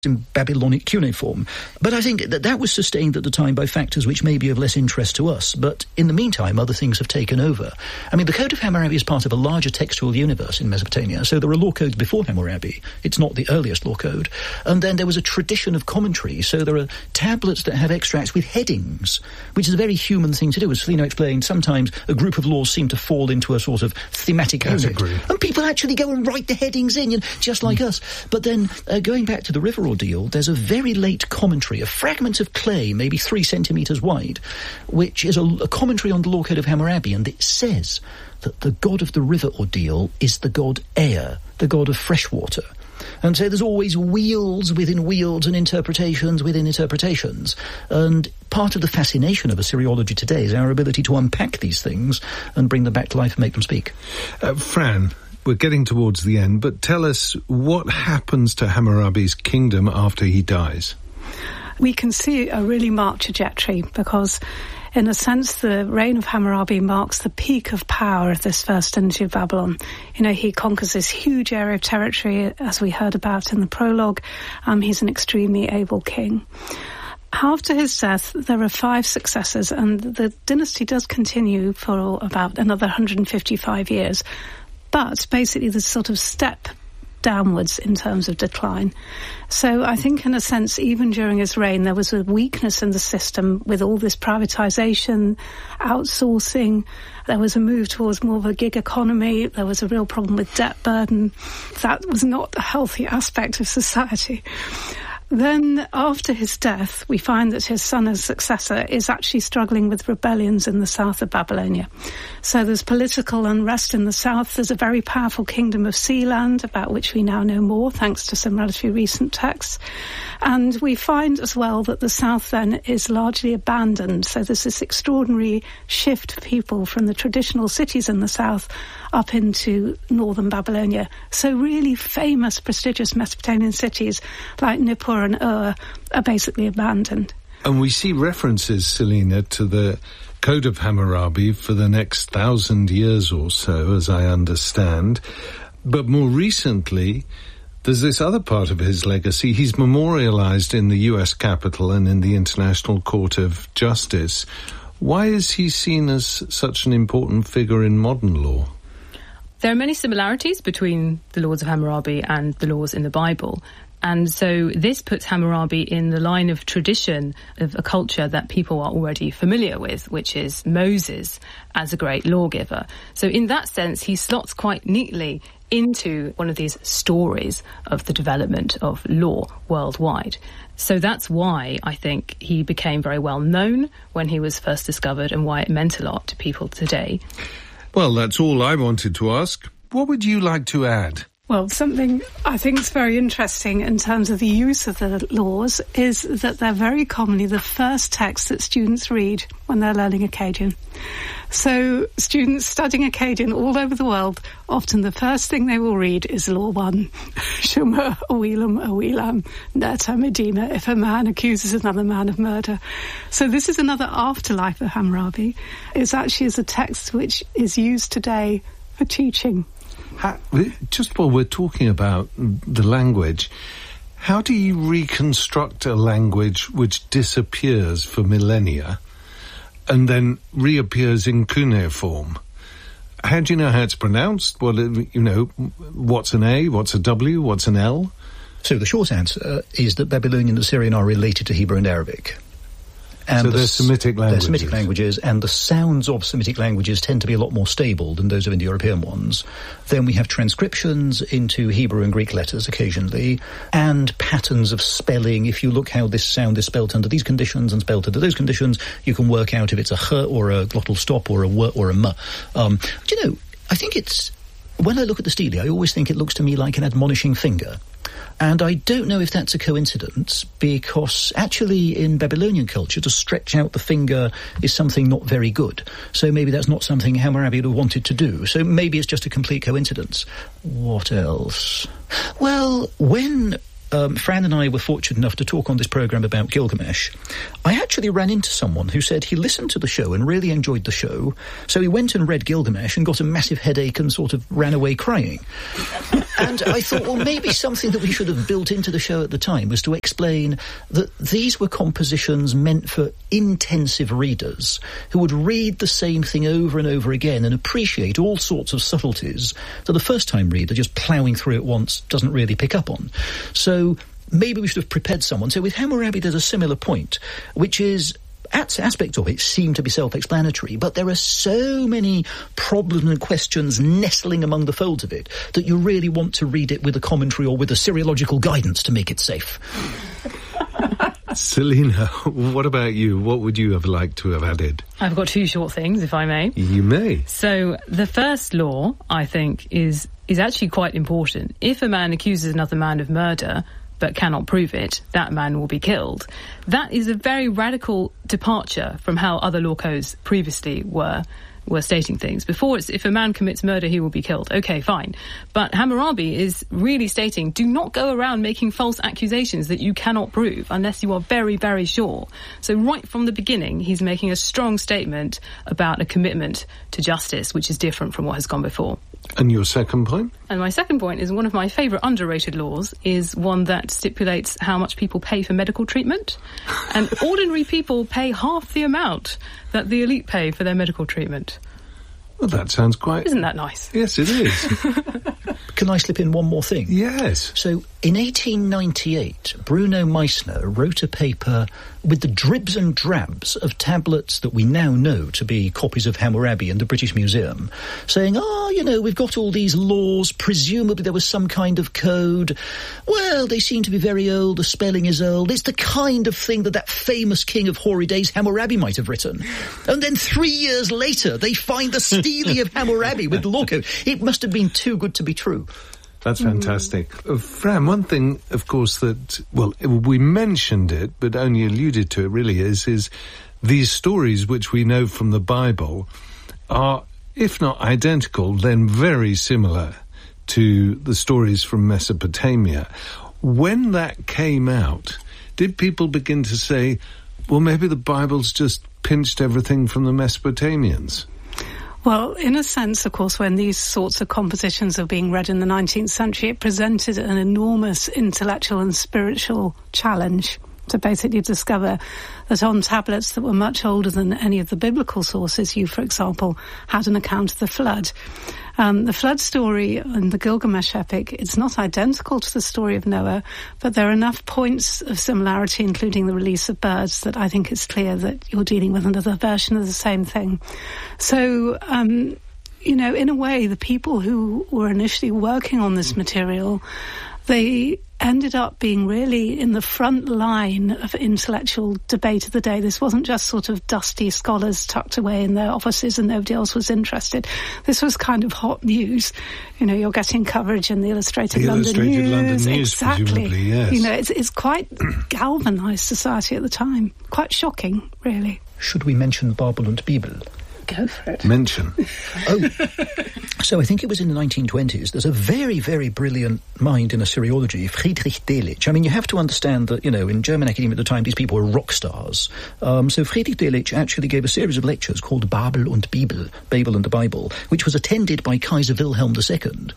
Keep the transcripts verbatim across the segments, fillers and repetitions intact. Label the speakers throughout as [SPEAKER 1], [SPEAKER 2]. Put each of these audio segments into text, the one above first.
[SPEAKER 1] in Babylonic cuneiform. But I think that that was sustained at the time by factors which may be of less interest to us. But in the meantime, other things have taken over. I mean, the Code of Hammurabi is part of a larger textual universe in Mesopotamia. So there are law codes before Hammurabi. It's not the earliest law code. And then there was a tradition of commentary. So there are tablets that have extracts with headings, which is a very human thing to do. As Felino explained, sometimes a group of laws seem to fall into a sort of thematic
[SPEAKER 2] category.
[SPEAKER 1] unit. And people actually go and write the headings in, you know, just like mm. us. But then, uh, going back to the river ordeal, there's a very late commentary, a fragment of clay, maybe three centimetres wide, which is a, a commentary on the Law Code of Hammurabi, and it says that the god of the river ordeal is the god Ea, the god of fresh water. And so there's always wheels within wheels and interpretations within interpretations. And part of the fascination of Assyriology today is our ability to unpack these things and bring them back to life and make them speak.
[SPEAKER 2] Uh, Fran, we're getting towards the end, but tell us what happens to Hammurabi's kingdom after he dies.
[SPEAKER 3] We can see a really marked trajectory because, in a sense, the reign of Hammurabi marks the peak of power of this first dynasty of Babylon. You know, he conquers this huge area of territory, as we heard about in the prologue. Um, he's an extremely able king. After his death, there are five successors, and the dynasty does continue for about another one hundred fifty-five years. But basically there's sort of step downwards in terms of decline. So I think in a sense, even during his reign, there was a weakness in the system with all this privatization, outsourcing. There was a move towards more of a gig economy. There was a real problem with debt burden. That was not a healthy aspect of society. Then, after his death, we find that his son as successor is actually struggling with rebellions in the south of Babylonia. So there's political unrest in the south. There's a very powerful kingdom of Sealand, about which we now know more, thanks to some relatively recent texts. And we find as well that the south then is largely abandoned. So there's this extraordinary shift of people from the traditional cities in the south up into northern Babylonia. So really famous, prestigious Mesopotamian cities like Nippur and Ur are basically abandoned.
[SPEAKER 2] And we see references, Selina, to the Code of Hammurabi for the next thousand years or so, as I understand. But more recently, there's this other part of his legacy. He's memorialized in the U S Capitol and in the International Court of Justice. Why is he seen as such an important figure in modern law?
[SPEAKER 4] There are many similarities between the laws of Hammurabi and the laws in the Bible. And so this puts Hammurabi in the line of tradition of a culture that people are already familiar with, which is Moses as a great lawgiver. So in that sense, he slots quite neatly into one of these stories of the development of law worldwide. So that's why I think he became very well known when he was first discovered and why it meant a lot to people today.
[SPEAKER 2] Well, that's all I wanted to ask. What would you like to add?
[SPEAKER 3] Well, something I think is very interesting in terms of the use of the laws is that they're very commonly the first text that students read when they're learning Akkadian. So students studying Akkadian all over the world, often the first thing they will read is Law one. Shumer, Awilam, Awilam, Neta, Medina, if a man accuses another man of murder. So this is another afterlife of Hammurabi. It's actually is a text which is used today for teaching.
[SPEAKER 2] How, just while we're talking about the language, how do you reconstruct a language which disappears for millennia and then reappears in cuneiform? How do you know how it's pronounced? Well, you know, what's an A, what's a W, what's an L?
[SPEAKER 1] So the short answer is that Babylonian and Assyrian are related to Hebrew and Arabic. And
[SPEAKER 2] so
[SPEAKER 1] the,
[SPEAKER 2] they're Semitic languages.
[SPEAKER 1] They're Semitic languages, and the sounds of Semitic languages tend to be a lot more stable than those of Indo-European ones. Then we have transcriptions into Hebrew and Greek letters occasionally, and patterns of spelling. If you look how this sound is spelt under these conditions and spelt under those conditions, you can work out if it's a ch or a glottal stop or a w or a m. Um, do you know, I think it's, when I look at the stele, I always think it looks to me like an admonishing finger. And I don't know if that's a coincidence, because actually in Babylonian culture, to stretch out the finger is something not very good. So maybe that's not something Hammurabi would have wanted to do. So maybe it's just a complete coincidence. What else? Well, when Um, Fran and I were fortunate enough to talk on this programme about Gilgamesh, I actually ran into someone who said he listened to the show and really enjoyed the show, so he went and read Gilgamesh and got a massive headache and sort of ran away crying. And I thought, well, maybe something that we should have built into the show at the time was to explain that these were compositions meant for intensive readers who would read the same thing over and over again and appreciate all sorts of subtleties that the first-time reader just ploughing through it once doesn't really pick up on. So maybe we should have prepared someone. So with Hammurabi, there's a similar point, which is aspects of it seem to be self-explanatory, but there are so many problems and questions nestling among the folds of it that you really want to read it with a commentary or with a seriological guidance to make it safe.
[SPEAKER 2] Selina, what about you? What would you have liked to have added?
[SPEAKER 4] I've got two short things, if I may.
[SPEAKER 2] You may.
[SPEAKER 4] So the first law, I think, is is actually quite important. If a man accuses another man of murder but cannot prove it, that man will be killed. That is a very radical departure from how other law codes previously were were stating things. Before, it's if a man commits murder, he will be killed. Okay, fine. But Hammurabi is really stating, do not go around making false accusations that you cannot prove unless you are very, very sure. So right from the beginning, he's making a strong statement about a commitment to justice, which is different from what has gone before.
[SPEAKER 2] And your second point?
[SPEAKER 4] And my second point is one of my favourite underrated laws is one that stipulates how much people pay for medical treatment. And ordinary people pay half the amount that the elite pay for their medical treatment.
[SPEAKER 2] Well, that sounds quite...
[SPEAKER 4] Isn't that nice?
[SPEAKER 2] Yes, it is.
[SPEAKER 1] Can I slip in one more thing?
[SPEAKER 2] Yes.
[SPEAKER 1] So, in eighteen ninety-eight, Bruno Meissner wrote a paper with the dribs and drabs of tablets that we now know to be copies of Hammurabi in the British Museum, saying, oh, you know, we've got all these laws, presumably there was some kind of code. Well, they seem to be very old, the spelling is old. It's the kind of thing that that famous king of hoary days, Hammurabi, might have written. And then three years later, they find the stele of Hammurabi with the law code. It must have been too good to be true.
[SPEAKER 2] That's fantastic. Mm. Uh, Fran, one thing, of course, that, well, we mentioned it, but only alluded to it really, is, is these stories which we know from the Bible are, if not identical, then very similar to the stories from Mesopotamia. When that came out, did people begin to say, well, maybe the Bible's just pinched everything from the Mesopotamians?
[SPEAKER 3] Well, in a sense, of course, when these sorts of compositions are being read in the nineteenth century, it presented an enormous intellectual and spiritual challenge to basically discover that on tablets that were much older than any of the biblical sources, you, for example, had an account of the flood. Um, the flood story in the Gilgamesh epic, it's not identical to the story of Noah, but there are enough points of similarity, including the release of birds, that I think it's clear that you're dealing with another version of the same thing. So, um, you know, in a way, the people who were initially working on this material, they ended up being really in the front line of intellectual debate of the day. This wasn't just sort of dusty scholars tucked away in their offices and nobody else was interested. This was kind of hot news. You know, you're getting coverage in the Illustrated,
[SPEAKER 2] the
[SPEAKER 3] London,
[SPEAKER 2] Illustrated
[SPEAKER 3] News.
[SPEAKER 2] London News.
[SPEAKER 3] Exactly.
[SPEAKER 2] Yes.
[SPEAKER 3] You know, it's, it's quite galvanised society at the time. Quite shocking, really.
[SPEAKER 1] Should we mention Babel und Bibel?
[SPEAKER 3] Go for it.
[SPEAKER 2] Mention.
[SPEAKER 1] Oh, so I think it was in the nineteen twenties. There's a very, very brilliant mind in Assyriology, Friedrich Delitzsch. I mean, you have to understand that, you know, in German academia at the time, these people were rock stars. Um, so Friedrich Delitzsch actually gave a series of lectures called Babel und Bibel, Babel and the Bible, which was attended by Kaiser Wilhelm the Second.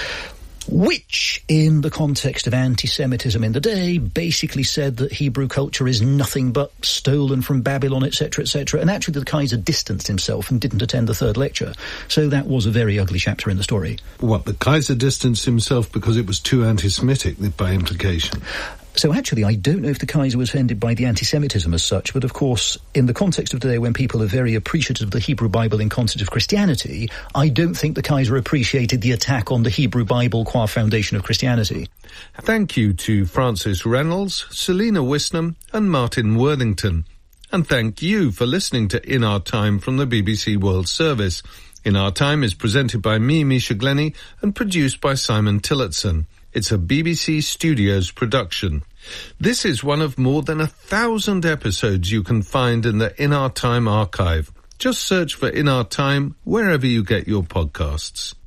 [SPEAKER 1] Which, in the context of anti-Semitism in the day, basically said that Hebrew culture is nothing but stolen from Babylon, et cetera, et cetera. And actually the Kaiser distanced himself and didn't attend the third lecture. So that was a very ugly chapter in the story.
[SPEAKER 2] What, the Kaiser distanced himself because it was too anti-Semitic, by implication?
[SPEAKER 1] So actually, I don't know if the Kaiser was offended by the anti-Semitism as such, but of course, in the context of today when people are very appreciative of the Hebrew Bible in context of Christianity, I don't think the Kaiser appreciated the attack on the Hebrew Bible qua foundation of Christianity.
[SPEAKER 2] Thank you to Francis Reynolds, Selina Wisnam and Martin Worthington. And thank you for listening to In Our Time from the B B C World Service. In Our Time is presented by me, Misha Glenny, and produced by Simon Tillotson. It's a B B C Studios production. This is one of more than a thousand episodes you can find in the In Our Time archive. Just search for In Our Time wherever you get your podcasts.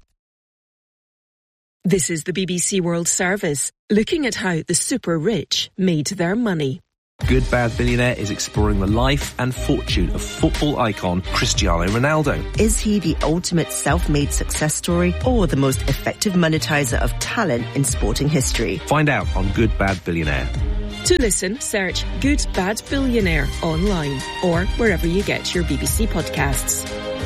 [SPEAKER 5] This is the B B C World Service, looking at how the super rich made their money. Good Bad Billionaire is exploring the life and fortune of football icon Cristiano Ronaldo.
[SPEAKER 6] Is he the ultimate self-made success story or the most effective monetizer of talent in sporting history?
[SPEAKER 5] Find out on Good Bad Billionaire.
[SPEAKER 7] To listen, search Good Bad Billionaire online or wherever you get your B B C podcasts.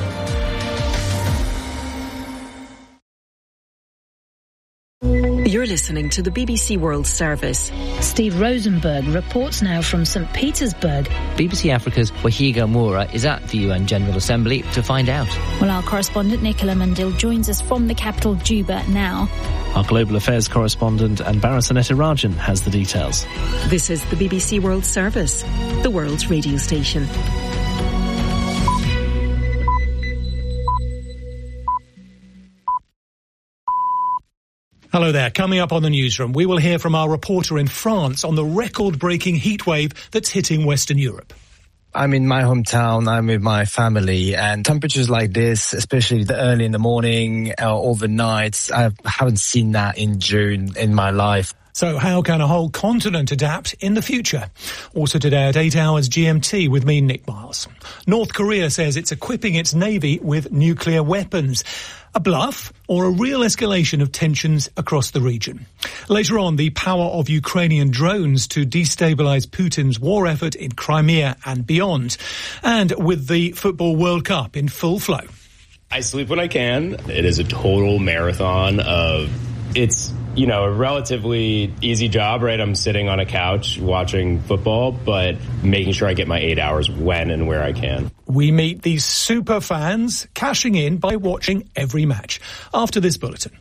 [SPEAKER 7] You're listening to the B B C World Service.
[SPEAKER 8] Steve Rosenberg reports now from Saint Petersburg.
[SPEAKER 9] B B C Africa's Wahiga Moura is at the U N General Assembly to find out.
[SPEAKER 10] Well, our correspondent Nicola Mandil joins us from the capital Juba now.
[SPEAKER 11] Our global affairs correspondent Anbara Sonetta Rajan has the details.
[SPEAKER 7] This is the B B C World Service, the world's radio station.
[SPEAKER 12] Hello there. Coming up on the newsroom, we will hear from our reporter in France on the record-breaking heatwave that's hitting Western Europe.
[SPEAKER 13] I'm in my hometown, I'm with my family, and temperatures like this, especially the early in the morning or overnight, I haven't seen that in June in my life.
[SPEAKER 12] So how can a whole continent adapt in the future? Also today at eight hours G M T with me, Nick Miles. North Korea says it's equipping its navy with nuclear weapons. A bluff or a real escalation of tensions across the region? Later on, the power of Ukrainian drones to destabilise Putin's war effort in Crimea and beyond. And with the Football World Cup in full flow.
[SPEAKER 14] I sleep when I can. It is a total marathon of, it's, you know, a relatively easy job, right? I'm sitting on a couch watching football, but making sure I get my eight hours when and where I can.
[SPEAKER 12] We meet these super fans cashing in by watching every match. After this bulletin.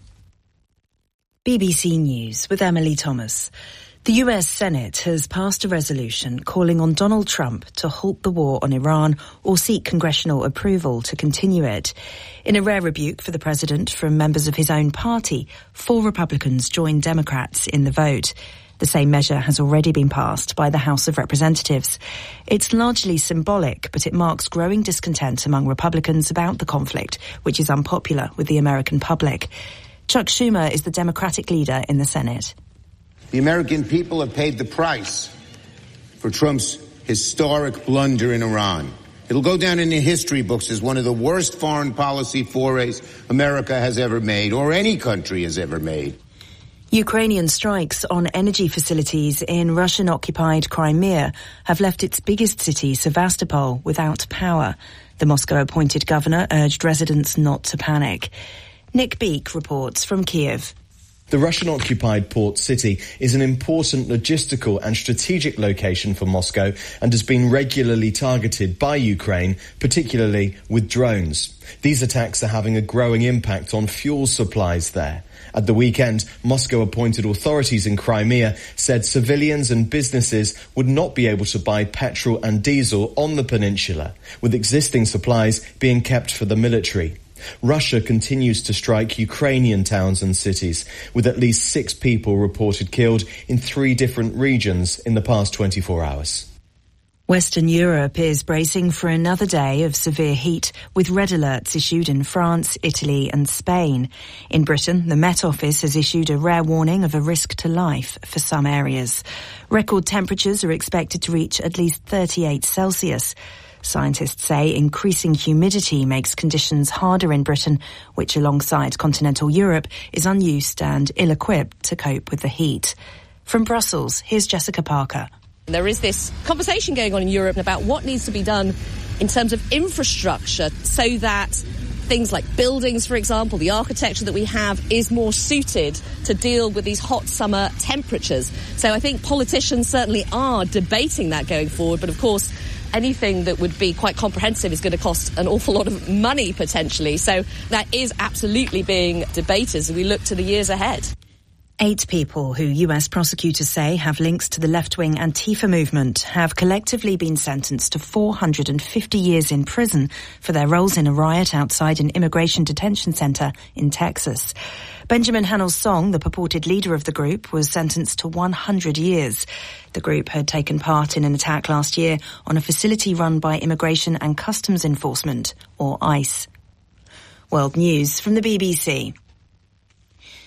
[SPEAKER 15] B B C News with Emily Thomas. The U S Senate has passed a resolution calling on Donald Trump to halt the war on Iran or seek congressional approval to continue it. In a rare rebuke for the president from members of his own party, four Republicans joined Democrats in the vote. The same measure has already been passed by the House of Representatives. It's largely symbolic, but it marks growing discontent among Republicans about the conflict, which is unpopular with the American public. Chuck Schumer is the Democratic leader in the Senate.
[SPEAKER 16] The American people have paid the price for Trump's historic blunder in Iran. It'll go down in the history books as one of the worst foreign policy forays America has ever made, or any country has ever made.
[SPEAKER 15] Ukrainian strikes on energy facilities in Russian-occupied Crimea have left its biggest city, Sevastopol, without power. The Moscow-appointed governor urged residents not to panic. Nick Beek reports from Kiev.
[SPEAKER 17] The Russian-occupied port city is an important logistical and strategic location for Moscow and has been regularly targeted by Ukraine, particularly with drones. These attacks are having a growing impact on fuel supplies there. At the weekend, Moscow-appointed authorities in Crimea said civilians and businesses would not be able to buy petrol and diesel on the peninsula, with existing supplies being kept for the military. Russia continues to strike Ukrainian towns and cities, with at least six people reported killed in three different regions in the past twenty-four hours.
[SPEAKER 15] Western Europe is bracing for another day of severe heat, with red alerts issued in France, Italy and Spain. In Britain, the Met Office has issued a rare warning of a risk to life for some areas. Record temperatures are expected to reach at least thirty-eight Celsius. Scientists say increasing humidity makes conditions harder in Britain, which alongside continental Europe is unused and ill-equipped to cope with the heat. From Brussels, here's Jessica Parker.
[SPEAKER 18] There is this conversation going on in Europe about what needs to be done in terms of infrastructure so that things like buildings, for example, the architecture that we have is more suited to deal with these hot summer temperatures. So I think politicians certainly are debating that going forward, but of course anything that would be quite comprehensive is going to cost an awful lot of money potentially. So that is absolutely being debated as we look to the years ahead.
[SPEAKER 15] Eight people who U S prosecutors say have links to the left-wing Antifa movement have collectively been sentenced to four hundred fifty years in prison for their roles in a riot outside an immigration detention center in Texas. Benjamin Hanel's Song, the purported leader of the group, was sentenced to one hundred years. The group had taken part in an attack last year on a facility run by Immigration and Customs Enforcement, or ICE. World News from the B B C.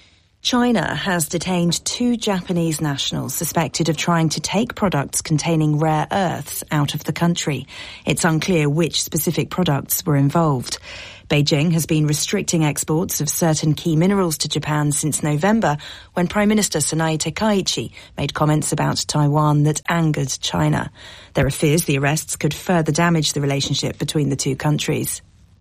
[SPEAKER 15] China has detained two Japanese nationals suspected of trying to take products containing rare earths out of the country. It's unclear which specific products were involved. Beijing has been restricting exports of certain key minerals to Japan since November, when Prime Minister Sanae Takaichi made comments about Taiwan that angered China. There are fears the arrests could further damage the relationship between the two countries.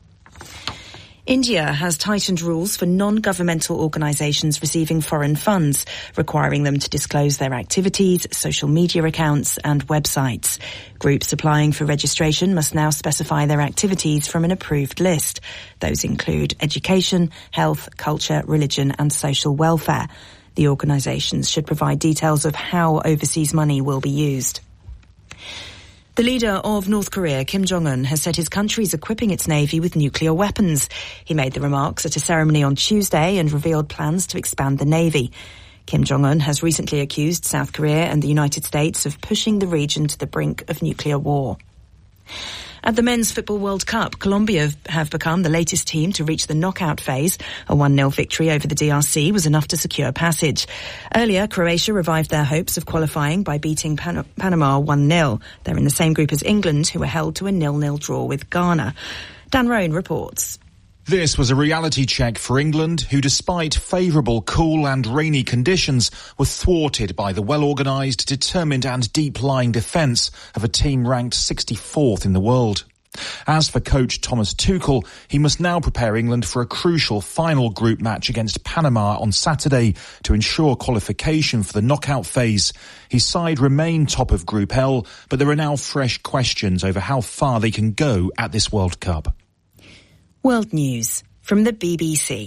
[SPEAKER 15] India has tightened rules for non-governmental organisations receiving foreign funds, requiring them to disclose their activities, social media accounts and websites. Groups applying for registration must now specify their activities from an approved list. Those include education, health, culture, religion and social welfare. The organisations should provide details of how overseas money will be used. The leader of North Korea, Kim Jong-un, has said his country is equipping its navy with nuclear weapons. He made the remarks at a ceremony on Tuesday and revealed plans to expand the navy. Kim Jong-un has recently accused South Korea and the United States of pushing the region to the brink of nuclear war. At the Men's Football World Cup, Colombia have become the latest team to reach the knockout phase. A one nil victory over the D R C was enough to secure passage. Earlier, Croatia revived their hopes of qualifying by beating Pan- Panama one nil. They're in the same group as England, who were held to a nil nil draw with Ghana. Dan Roan reports.
[SPEAKER 19] This was a reality check for England, who despite favourable cool and rainy conditions were thwarted by the well-organised, determined and deep-lying defence of a team ranked sixty-fourth in the world. As for coach Thomas Tuchel, he must now prepare England for a crucial final group match against Panama on Saturday to ensure qualification for the knockout phase. His side remain top of Group L, but there are now fresh questions over how far they can go at this World Cup.
[SPEAKER 15] World News from the B B C.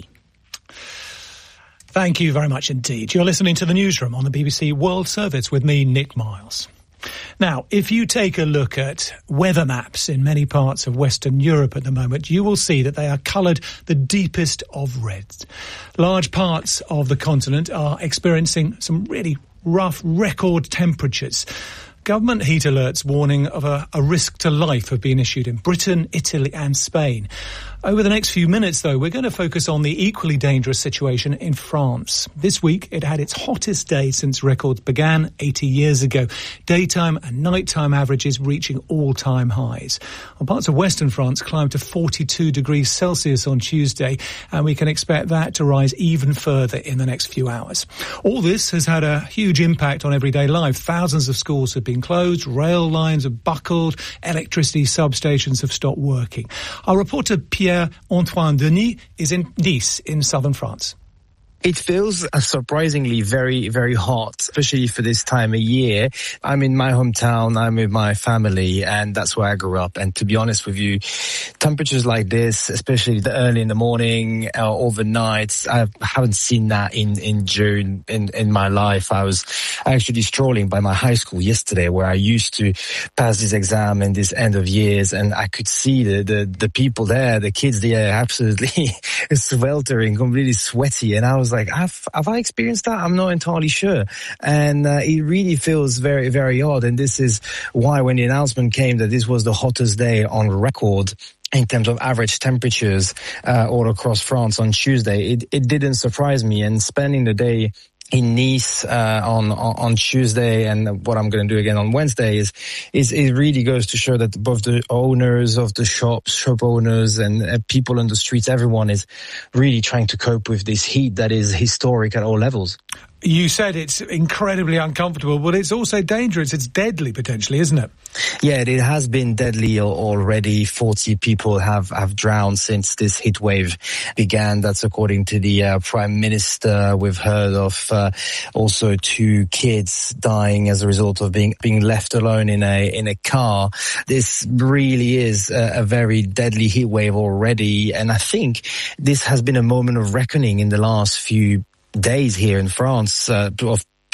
[SPEAKER 12] Thank you very much indeed. You're listening to the Newsroom on the B B C World Service with me, Nick Miles. Now, if you take a look at weather maps in many parts of Western Europe at the moment, you will see that they are coloured the deepest of reds. Large parts of the continent are experiencing some really rough record temperatures. Government heat alerts warning of a, a risk to life have been issued in Britain, Italy and Spain. Over the next few minutes, though, we're going to focus on the equally dangerous situation in France. This week, it had its hottest day since records began eighty years ago. Daytime and nighttime averages reaching all-time highs. Well, parts of western France climbed to forty-two degrees Celsius on Tuesday, and we can expect that to rise even further in the next few hours. All this has had a huge impact on everyday life. Thousands of schools have been closed, rail lines have buckled, electricity substations have stopped working. Our reporter Pierre-Antoine Denis is in Nice in southern France.
[SPEAKER 13] It feels surprisingly very, very hot, especially for this time of year. I'm in my hometown, I'm with my family, and that's where I grew up. And to be honest with you, temperatures like this, especially the early in the morning or overnight, I haven't seen that in, in June in, in my life. I was actually strolling by my high school yesterday where I used to pass this exam and this end of years, and I could see the, the, the people there, the kids there, absolutely sweltering, completely sweaty. And I was like, Like, have, have I experienced that? I'm not entirely sure. And uh, it really feels very, very odd. And this is why when the announcement came that this was the hottest day on record in terms of average temperatures uh, all across France on Tuesday, it, it didn't surprise me. And spending the day in Nice uh, on, on on Tuesday, and what I'm going to do again on Wednesday is is it really goes to show that both the owners of the shops, shop owners, and uh, people on the streets, everyone is really trying to cope with this heat that is historic at all levels.
[SPEAKER 12] You said it's incredibly uncomfortable, but it's also dangerous. It's deadly, potentially, isn't it?
[SPEAKER 13] Yeah, it has been deadly already. forty people have, have drowned since this heat wave began. That's according to the uh, Prime Minister. We've heard of uh, also two kids dying as a result of being being left alone in a in a car. This really is a, a very deadly heat wave already, and I think this has been a moment of reckoning in the last few days here in France uh, of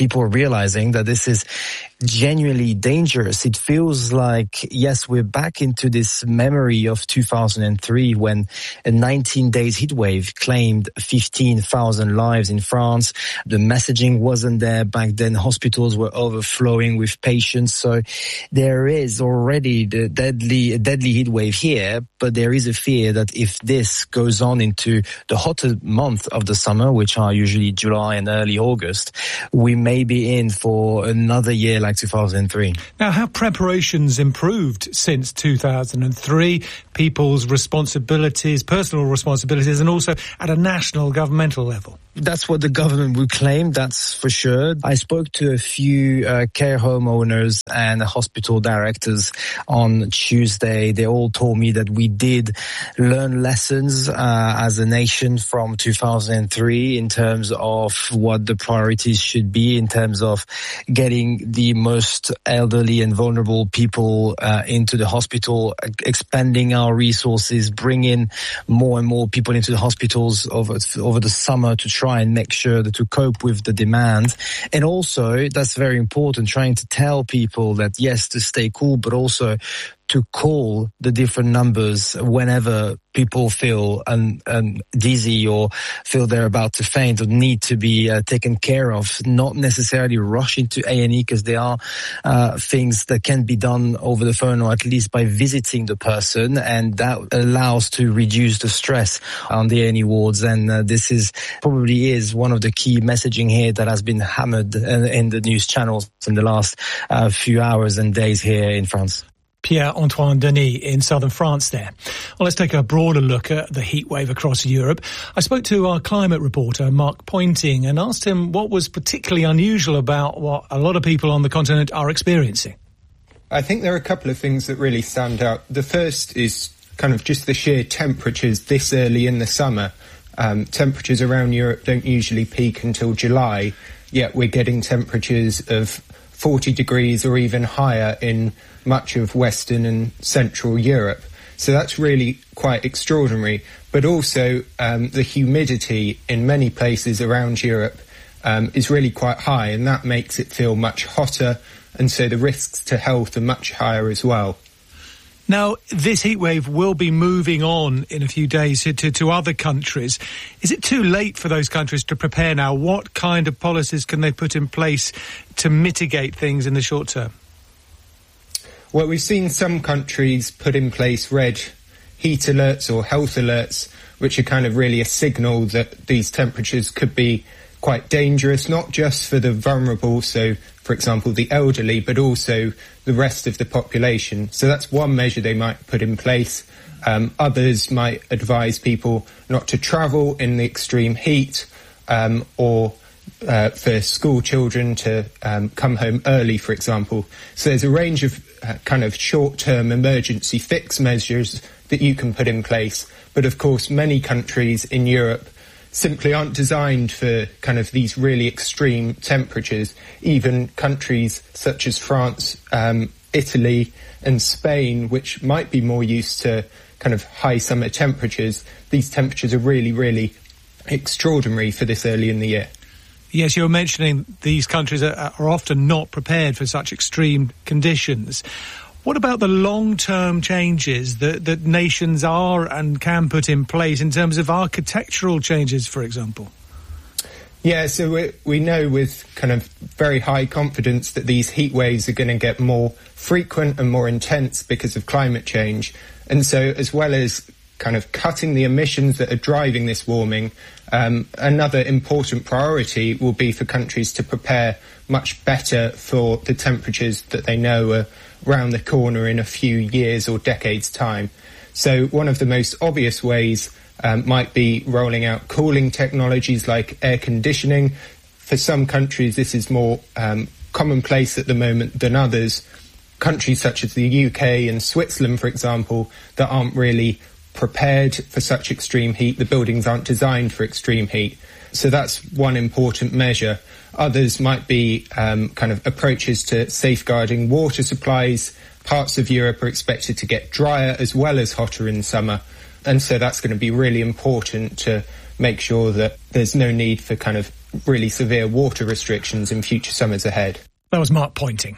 [SPEAKER 13] people are realizing that this is genuinely dangerous. It feels like, yes, we're back into this memory of two thousand three when a nineteen days heat wave claimed fifteen thousand lives in France. The messaging wasn't there back then. Hospitals were overflowing with patients. So there is already the deadly, deadly heat wave here, but there is a fear that if this goes on into the hotter month of the summer, which are usually July and early August, we may be in for another year like two thousand three.
[SPEAKER 12] Now, have preparations improved since two thousand three? People's responsibilities, personal responsibilities, and also at a national governmental level?
[SPEAKER 13] That's what the government would claim, that's for sure. I spoke to a few uh, care home owners and hospital directors on Tuesday. They all told me that we did learn lessons uh, as a nation from two thousand three in terms of what the priorities should be, in terms of getting the most elderly and vulnerable people uh, into the hospital, expanding our resources, bringing more and more people into the hospitals over, over the summer to try and make sure that to cope with the demand. And also, that's very important, trying to tell people that yes, to stay cool, but also to call the different numbers whenever people feel un, un, dizzy or feel they're about to faint or need to be uh, taken care of, not necessarily rush into A and E, because there are uh, things that can be done over the phone or at least by visiting the person, and that allows to reduce the stress on the A and E wards. And uh, this is probably is one of the key messaging here that has been hammered in, in the news channels in the last uh, few hours and days here in France.
[SPEAKER 12] Pierre-Antoine Denis in southern France there. Well, let's take a broader look at the heat wave across Europe. I spoke to our climate reporter, Mark Pointing, and asked him what was particularly unusual about what a lot of people on the continent are experiencing.
[SPEAKER 20] I think there are a couple of things that really stand out. The first is kind of just the sheer temperatures this early in the summer. Um, temperatures around Europe don't usually peak until July, yet we're getting temperatures of forty degrees or even higher in much of Western and Central Europe. So that's really quite extraordinary. But also um, the humidity in many places around Europe um, is really quite high, and that makes it feel much hotter, and so the risks to health are much higher as well.
[SPEAKER 12] Now, this heatwave will be moving on in a few days to, to, to other countries. Is it too late for those countries to prepare now? What kind of policies can they put in place to mitigate things in the short term?
[SPEAKER 20] Well, we've seen some countries put in place red heat alerts or health alerts, which are kind of really a signal that these temperatures could be quite dangerous, not just for the vulnerable, so, for example, the elderly, but also the rest of the population. So that's one measure they might put in place. Um, others might advise people not to travel in the extreme heat, um, or Uh, for school children to um, come home early, for example. So there's a range of uh, kind of short-term emergency fix measures that you can put in place. But of course, many countries in Europe simply aren't designed for kind of these really extreme temperatures. Even countries such as France, um, Italy and Spain, which might be more used to kind of high summer temperatures, these temperatures are really, really extraordinary for this early in the year.
[SPEAKER 12] Yes, you're mentioning these countries are, are often not prepared for such extreme conditions. What about the long-term changes that, that nations are and can put in place in terms of architectural changes, for example?
[SPEAKER 20] Yeah, so we, we know with kind of very high confidence that these heat waves are going to get more frequent and more intense because of climate change. And so as well as kind of cutting the emissions that are driving this warming, um, another important priority will be for countries to prepare much better for the temperatures that they know are round the corner in a few years or decades' time. So one of the most obvious ways um, might be rolling out cooling technologies like air conditioning. For some countries, this is more um, commonplace at the moment than others. Countries such as the U K and Switzerland, for example, that aren't really prepared for such extreme heat. The buildings aren't designed for extreme heat. So that's one important measure. Others might be um, kind of approaches to safeguarding water supplies. Parts of Europe are expected to get drier as well as hotter in summer. And so that's going to be really important to make sure that there's no need for kind of really severe water restrictions in future summers ahead.
[SPEAKER 12] That was Mark Pointing.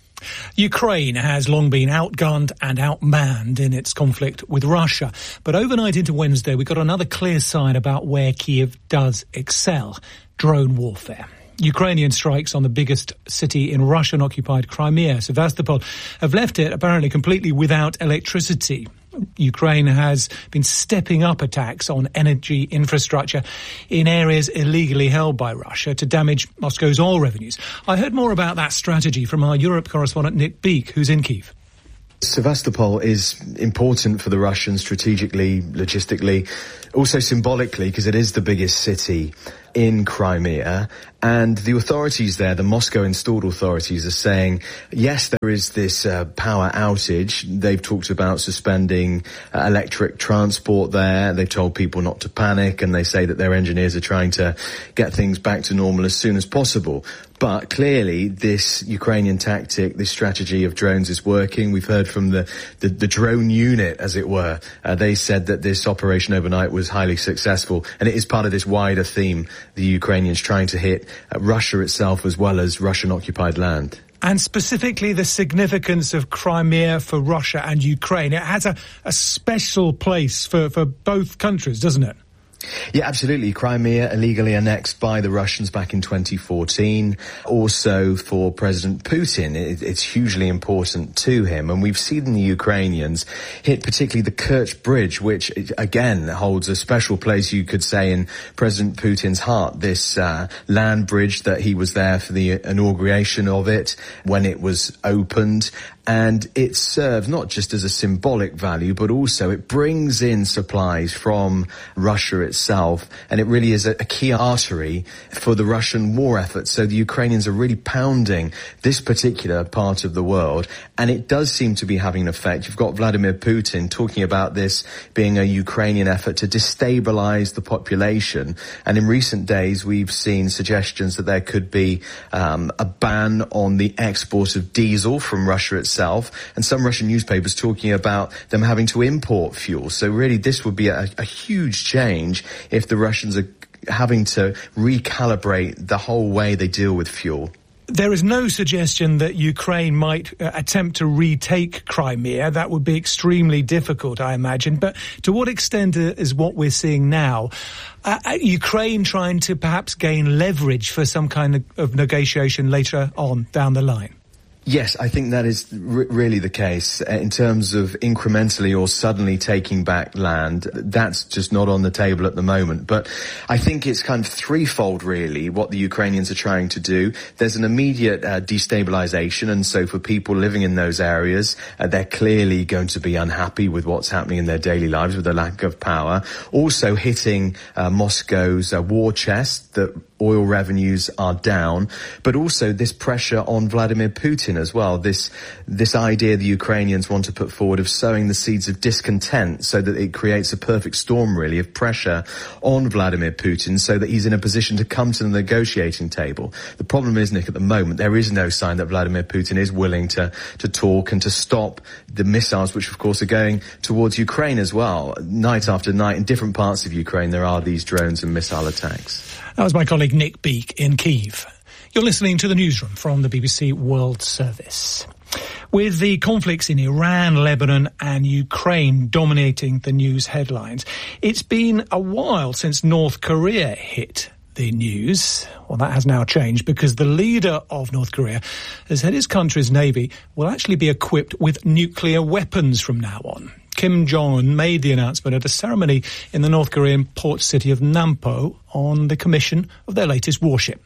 [SPEAKER 12] Ukraine has long been outgunned and outmanned in its conflict with Russia. But overnight into Wednesday, we got another clear sign about where Kiev does excel: drone warfare. Ukrainian strikes on the biggest city in Russian-occupied Crimea, Sevastopol, have left it apparently completely without electricity. Ukraine has been stepping up attacks on energy infrastructure in areas illegally held by Russia to damage Moscow's oil revenues. I heard more about that strategy from our Europe correspondent Nick Beake, who's in Kyiv.
[SPEAKER 17] Sevastopol is important for the Russians strategically, logistically, also symbolically, because it is the biggest city in Crimea. And the authorities there, the Moscow-installed authorities, are saying, yes, there is this uh, power outage. They've talked about suspending uh, electric transport there. They've told people not to panic, and they say that their engineers are trying to get things back to normal as soon as possible. But clearly, this Ukrainian tactic, this strategy of drones is working. We've heard from the, the, the drone unit, as it were. Uh, they said that this operation overnight was highly successful, and it is part of this wider theme, the Ukrainians trying to hit uh, Russia itself as well as Russian-occupied land.
[SPEAKER 12] And specifically the significance of Crimea for Russia and Ukraine. It has a, a special place for, for both countries, doesn't it?
[SPEAKER 17] Yeah, absolutely. Crimea illegally annexed by the Russians back in twenty fourteen. Also for President Putin, it, it's hugely important to him. And we've seen the Ukrainians hit particularly the Kerch Bridge, which again holds a special place, you could say, in President Putin's heart. This uh, land bridge that he was there for the inauguration of it when it was opened. And it serves not just as a symbolic value, but also it brings in supplies from Russia itself. And it really is a, a key artery for the Russian war effort. So the Ukrainians are really pounding this particular part of the world. And it does seem to be having an effect. You've got Vladimir Putin talking about this being a Ukrainian effort to destabilize the population. And in recent days, we've seen suggestions that there could be um, a ban on the export of diesel from Russia itself. And some Russian newspapers talking about them having to import fuel. So really this would be a, a huge change if the Russians are having to recalibrate the whole way they deal with fuel.
[SPEAKER 12] There is no suggestion that Ukraine might uh, attempt to retake Crimea. That would be extremely difficult, I imagine. But to what extent uh, is what we're seeing now uh, Ukraine trying to perhaps gain leverage for some kind of, of negotiation later on down the line?
[SPEAKER 17] Yes, I think that is r- really the case. In terms of incrementally or suddenly taking back land, that's just not on the table at the moment. But I think it's kind of threefold, really, what the Ukrainians are trying to do. There's an immediate uh, destabilization, and so for people living in those areas, uh, they're clearly going to be unhappy with what's happening in their daily lives with the lack of power. Also hitting uh, Moscow's uh, war chest, that oil revenues are down, but also this pressure on Vladimir Putin as well. This this idea the Ukrainians want to put forward of sowing the seeds of discontent so that it creates a perfect storm, really, of pressure on Vladimir Putin so that he's in a position to come to the negotiating table. The problem is, Nick, at the moment, there is no sign that Vladimir Putin is willing to, to talk and to stop the missiles, which, of course, are going towards Ukraine as well. Night after night, in different parts of Ukraine, there are these drones and missile attacks.
[SPEAKER 12] That was my colleague Nick Beake in Kyiv. You're listening to the newsroom from the B B C World Service. With the conflicts in Iran, Lebanon and Ukraine dominating the news headlines, it's been a while since North Korea hit the news. Well, that has now changed because the leader of North Korea has said his country's navy will actually be equipped with nuclear weapons from now on. Kim Jong-un made the announcement at a ceremony in the North Korean port city of Nampo on the commission of their latest warship.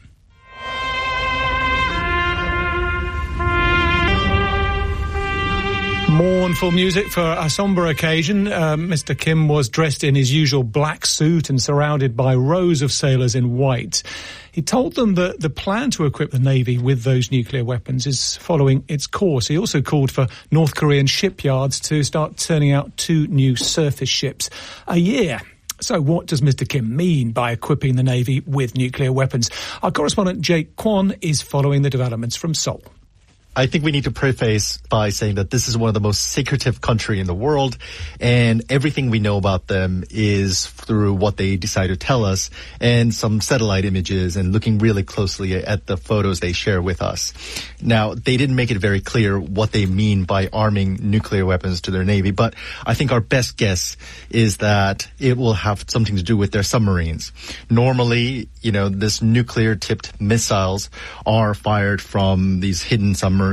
[SPEAKER 12] Mournful music for a sombre occasion. Uh, Mister Kim was dressed in his usual black suit and surrounded by rows of sailors in white. He told them that the plan to equip the Navy with those nuclear weapons is following its course. He also called for North Korean shipyards to start turning out two new surface ships a year. So what does Mister Kim mean by equipping the Navy with nuclear weapons? Our correspondent Jake Kwon is following the developments from Seoul.
[SPEAKER 21] I think we need to preface by saying that this is one of the most secretive country in the world, and everything we know about them is through what they decide to tell us and some satellite images and looking really closely at the photos they share with us. Now, they didn't make it very clear what they mean by arming nuclear weapons to their Navy, but I think our best guess is that it will have something to do with their submarines. Normally, you know, this nuclear-tipped missiles are fired from these hidden submarines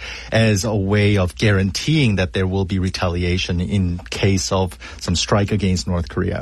[SPEAKER 21] as a way of guaranteeing that there will be retaliation in case of some strike against North Korea.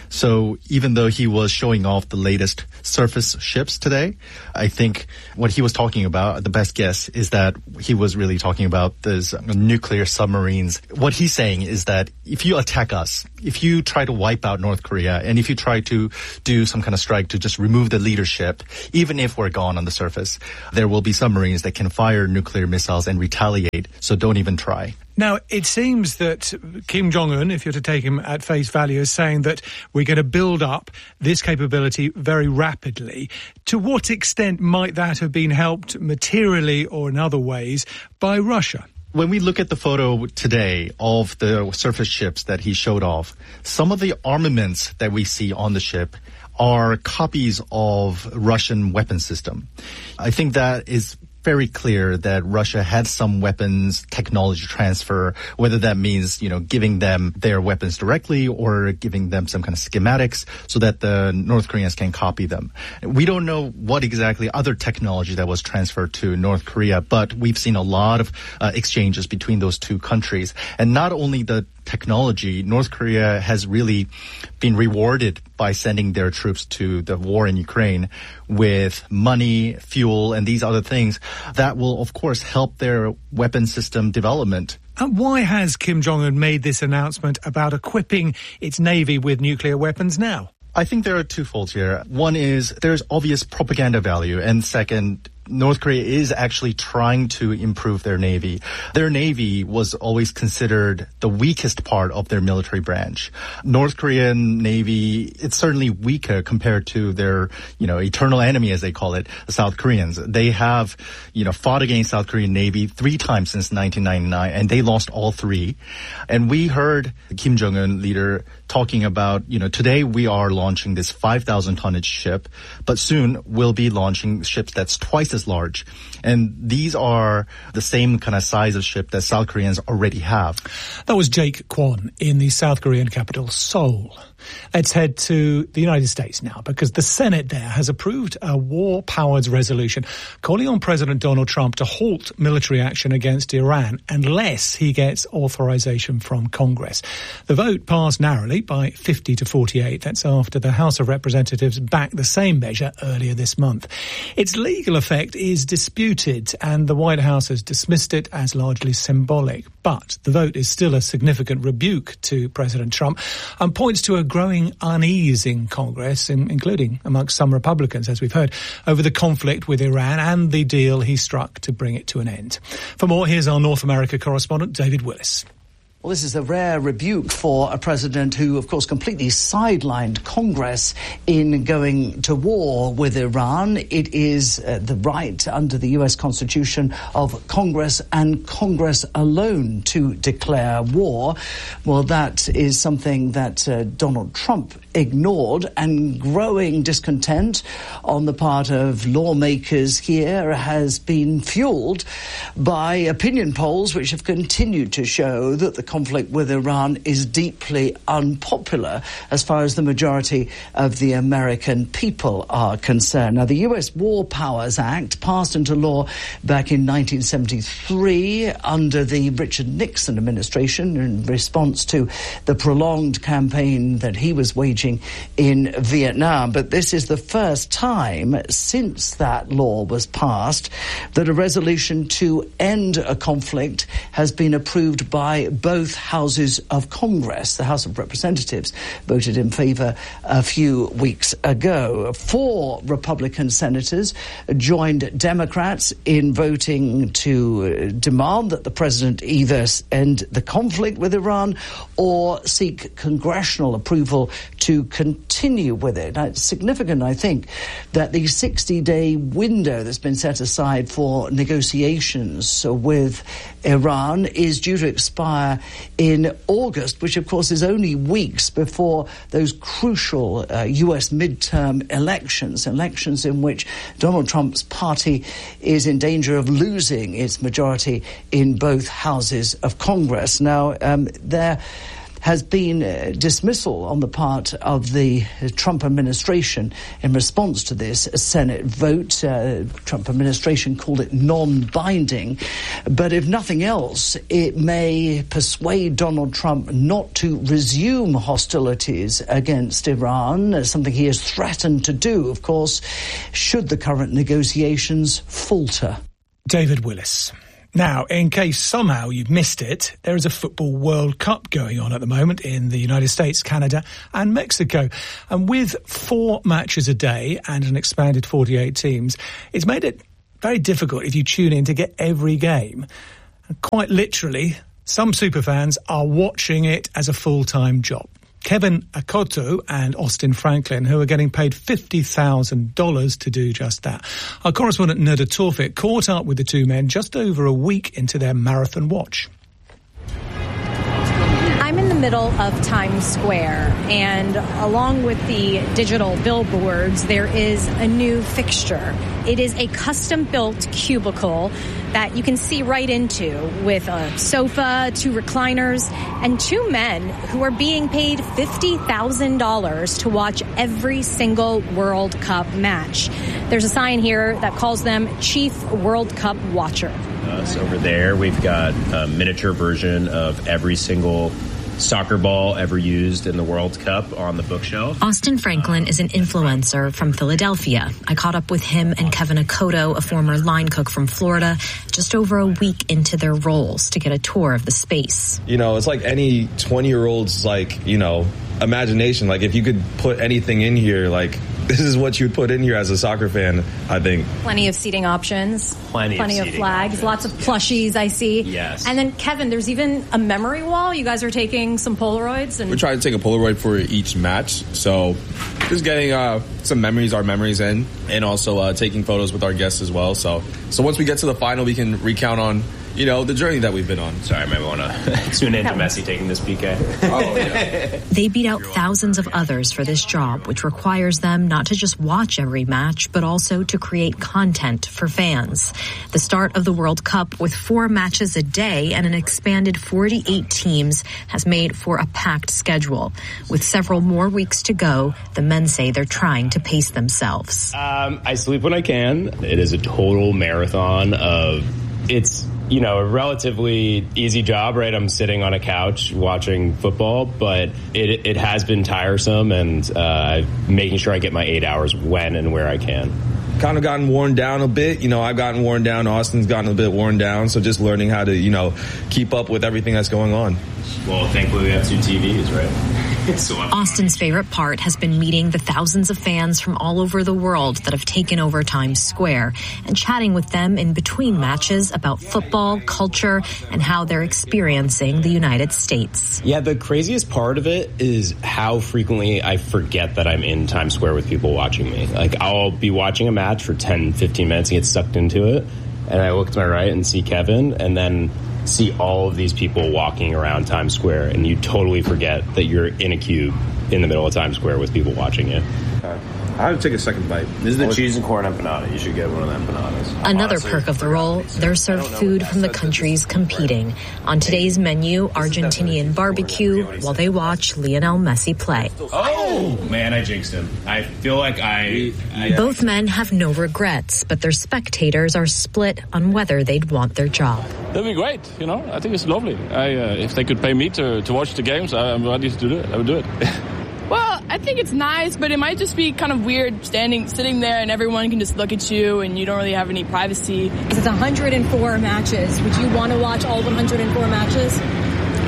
[SPEAKER 21] So even though he was showing off the latest surface ships today, I think what he was talking about, the best guess, is that he was really talking about those nuclear submarines. What he's saying is that if you attack us, if you try to wipe out North Korea, and if you try to do some kind of strike to just remove the leadership, even if we're gone on the surface, there will be submarines that can fire nuclear missiles and retaliate, so don't even try.
[SPEAKER 12] Now, it seems that Kim Jong-un, if you're to take him at face value, is saying that we're going to build up this capability very rapidly. To what extent might that have been helped materially or in other ways by Russia?
[SPEAKER 21] When we look at the photo today of the surface ships that he showed off, some of the armaments that we see on the ship are copies of Russian weapon system. I think that is very clear that Russia had some weapons technology transfer, whether that means, you know, giving them their weapons directly or giving them some kind of schematics so that the North Koreans can copy them. We don't know what exactly other technology that was transferred to North Korea, but we've seen a lot of uh, exchanges between those two countries. And not only the technology, North Korea has really been rewarded by sending their troops to the war in Ukraine with money, fuel, and these other things that will, of course, help their weapon system development.
[SPEAKER 12] And why has Kim Jong-un made this announcement about equipping its navy with nuclear weapons now?
[SPEAKER 21] I think there are two folds here. One is there's obvious propaganda value, and second, North Korea is actually trying to improve their navy. Their navy was always considered the weakest part of their military branch. North Korean navy, it's certainly weaker compared to their, you know, eternal enemy, as they call it, the South Koreans. They have, you know, fought against South Korean navy three times since nineteen ninety-nine, and they lost all three. And we heard the Kim Jong-un leader talking about, you know, today we are launching this five thousand tonnage ship, but soon we'll be launching ships that's twice as large. And these are the same kind of size of ship that South Koreans already have.
[SPEAKER 12] That was Jake Kwon in the South Korean capital, Seoul. Let's head to the United States now, because the Senate there has approved a war powers resolution calling on President Donald Trump to halt military action against Iran unless he gets authorization from Congress. The vote passed narrowly by fifty to forty-eight. That's after the House of Representatives backed the same measure earlier this month. Its legal effect is disputed, and the White House has dismissed it as largely symbolic. But the vote is still a significant rebuke to President Trump and points to a growing unease in Congress, in, including amongst some Republicans, as we've heard, over the conflict with Iran and the deal he struck to bring it to an end. For more, here's our North America correspondent, David Willis.
[SPEAKER 22] Well, this is a rare rebuke for a president who, of course, completely sidelined Congress in going to war with Iran. It is uh, the right under the U S Constitution of Congress and Congress alone to declare war. Well, that is something that uh, Donald Trump ignored, and growing discontent on the part of lawmakers here has been fueled by opinion polls which have continued to show that the conflict with Iran is deeply unpopular as far as the majority of the American people are concerned. Now, the U S War Powers Act passed into law back in nineteen seventy-three under the Richard Nixon administration in response to the prolonged campaign that he was waging in Vietnam. But this is the first time since that law was passed that a resolution to end a conflict has been approved by both both houses of Congress. The House of Representatives voted in favor a few weeks ago. Four Republican senators joined Democrats in voting to demand that the president either end the conflict with Iran or seek congressional approval to continue with it. Now, it's significant, I think, that the sixty-day window that's been set aside for negotiations with Iran is due to expire in August, which, of course, is only weeks before those crucial uh, U S midterm elections, elections in which Donald Trump's party is in danger of losing its majority in both houses of Congress. Now, um, there has been uh, dismissal on the part of the uh, Trump administration in response to this Senate vote. Uh, Trump administration called it non-binding. But if nothing else, it may persuade Donald Trump not to resume hostilities against Iran, uh, something he has threatened to do, of course, should the current negotiations falter.
[SPEAKER 12] David Willis. Now, in case somehow you've missed it, there is a Football World Cup going on at the moment in the United States, Canada and Mexico. And with four matches a day and an expanded forty-eight teams, it's made it very difficult if you tune in to get every game. And quite literally, some superfans are watching it as a full-time job. Kevin Akoto and Austin Franklin, who are getting paid fifty thousand dollars to do just that. Our correspondent Nada Tawfik caught up with the two men just over a week into their marathon watch.
[SPEAKER 3] I'm in the middle of Times Square, and along with the digital billboards, there is a new fixture. It is a custom-built cubicle that you can see right into, with a sofa, two recliners, and two men who are being paid fifty thousand dollars to watch every single World Cup match. There's a sign here that calls them Chief World Cup Watcher.
[SPEAKER 14] Uh, so over there, we've got a miniature version of every single soccer ball ever used in the World Cup on the bookshelf.
[SPEAKER 4] Austin Franklin is an influencer from Philadelphia. I caught up with him and Kevin Akoto, a former line cook from Florida, just over a week into their roles to get a tour of the space.
[SPEAKER 23] You know, it's like any twenty-year-old's, like, you know, imagination. Like, if you could put anything in here, like, this is what you'd put in here as a soccer fan, I think.
[SPEAKER 3] Plenty of seating options.
[SPEAKER 14] Plenty,
[SPEAKER 3] Plenty
[SPEAKER 14] of,
[SPEAKER 3] of flags. Options. Lots of plushies, I see.
[SPEAKER 14] Yes.
[SPEAKER 3] And then, Kevin, there's even a memory wall. You guys are taking some Polaroids. And
[SPEAKER 24] we're trying to take a Polaroid for each match. So just getting uh, some memories, our memories in, and also uh, taking photos with our guests as well. So, so once we get to the final, we can recount on, you know, the journey that we've been on.
[SPEAKER 14] Sorry, I might want to tune in to Messi taking this P K.
[SPEAKER 24] Oh, yeah.
[SPEAKER 4] They beat out thousands of others for this job, which requires them not to just watch every match, but also to create content for fans. The start of the World Cup with four matches a day and an expanded forty-eight teams has made for a packed schedule. With several more weeks to go, the men say they're trying to pace themselves.
[SPEAKER 14] Um, I sleep when I can. It is a total marathon of, it's, you know, a relatively easy job, right? I'm sitting on a couch watching football, but it it has been tiresome, and uh, making sure I get my eight hours when and where I can.
[SPEAKER 23] Kind of gotten worn down a bit. You know, I've gotten worn down. Austin's gotten a bit worn down. So just learning how to, you know, keep up with everything that's going on.
[SPEAKER 14] Well, thankfully we have two T Vs, right?
[SPEAKER 4] So Austin's favorite part has been meeting the thousands of fans from all over the world that have taken over Times Square and chatting with them in between matches about football, culture, and how they're experiencing the United States.
[SPEAKER 14] Yeah, the craziest part of it is how frequently I forget that I'm in Times Square with people watching me. Like, I'll be watching a match for ten, fifteen minutes and get sucked into it, and I look to my right and see Kevin, and then see all of these people walking around Times Square, and you totally forget that you're in a cube in the middle of Times Square with people watching you.
[SPEAKER 24] Okay. I have to take a second bite.
[SPEAKER 14] This is the oh, cheese and corn empanada. You should get one of the empanadas.
[SPEAKER 4] Another Honestly, perk of the role, they're served food from the countries competing. On today's menu, Argentinian barbecue, while they watch Lionel Messi play.
[SPEAKER 14] Oh, man, I jinxed him. I feel like I... I
[SPEAKER 4] Both men have no regrets, but their spectators are split on whether they'd want their job.
[SPEAKER 25] That'd be great, you know. I think it's lovely. I, uh, if they could pay me to, to watch the games, I'm ready to do it. I would do it.
[SPEAKER 26] Well, I think it's nice, but it might just be kind of weird standing, sitting there and everyone can just look at you and you don't really have any privacy.
[SPEAKER 3] It's one hundred four matches. Would you want to watch all one hundred four matches?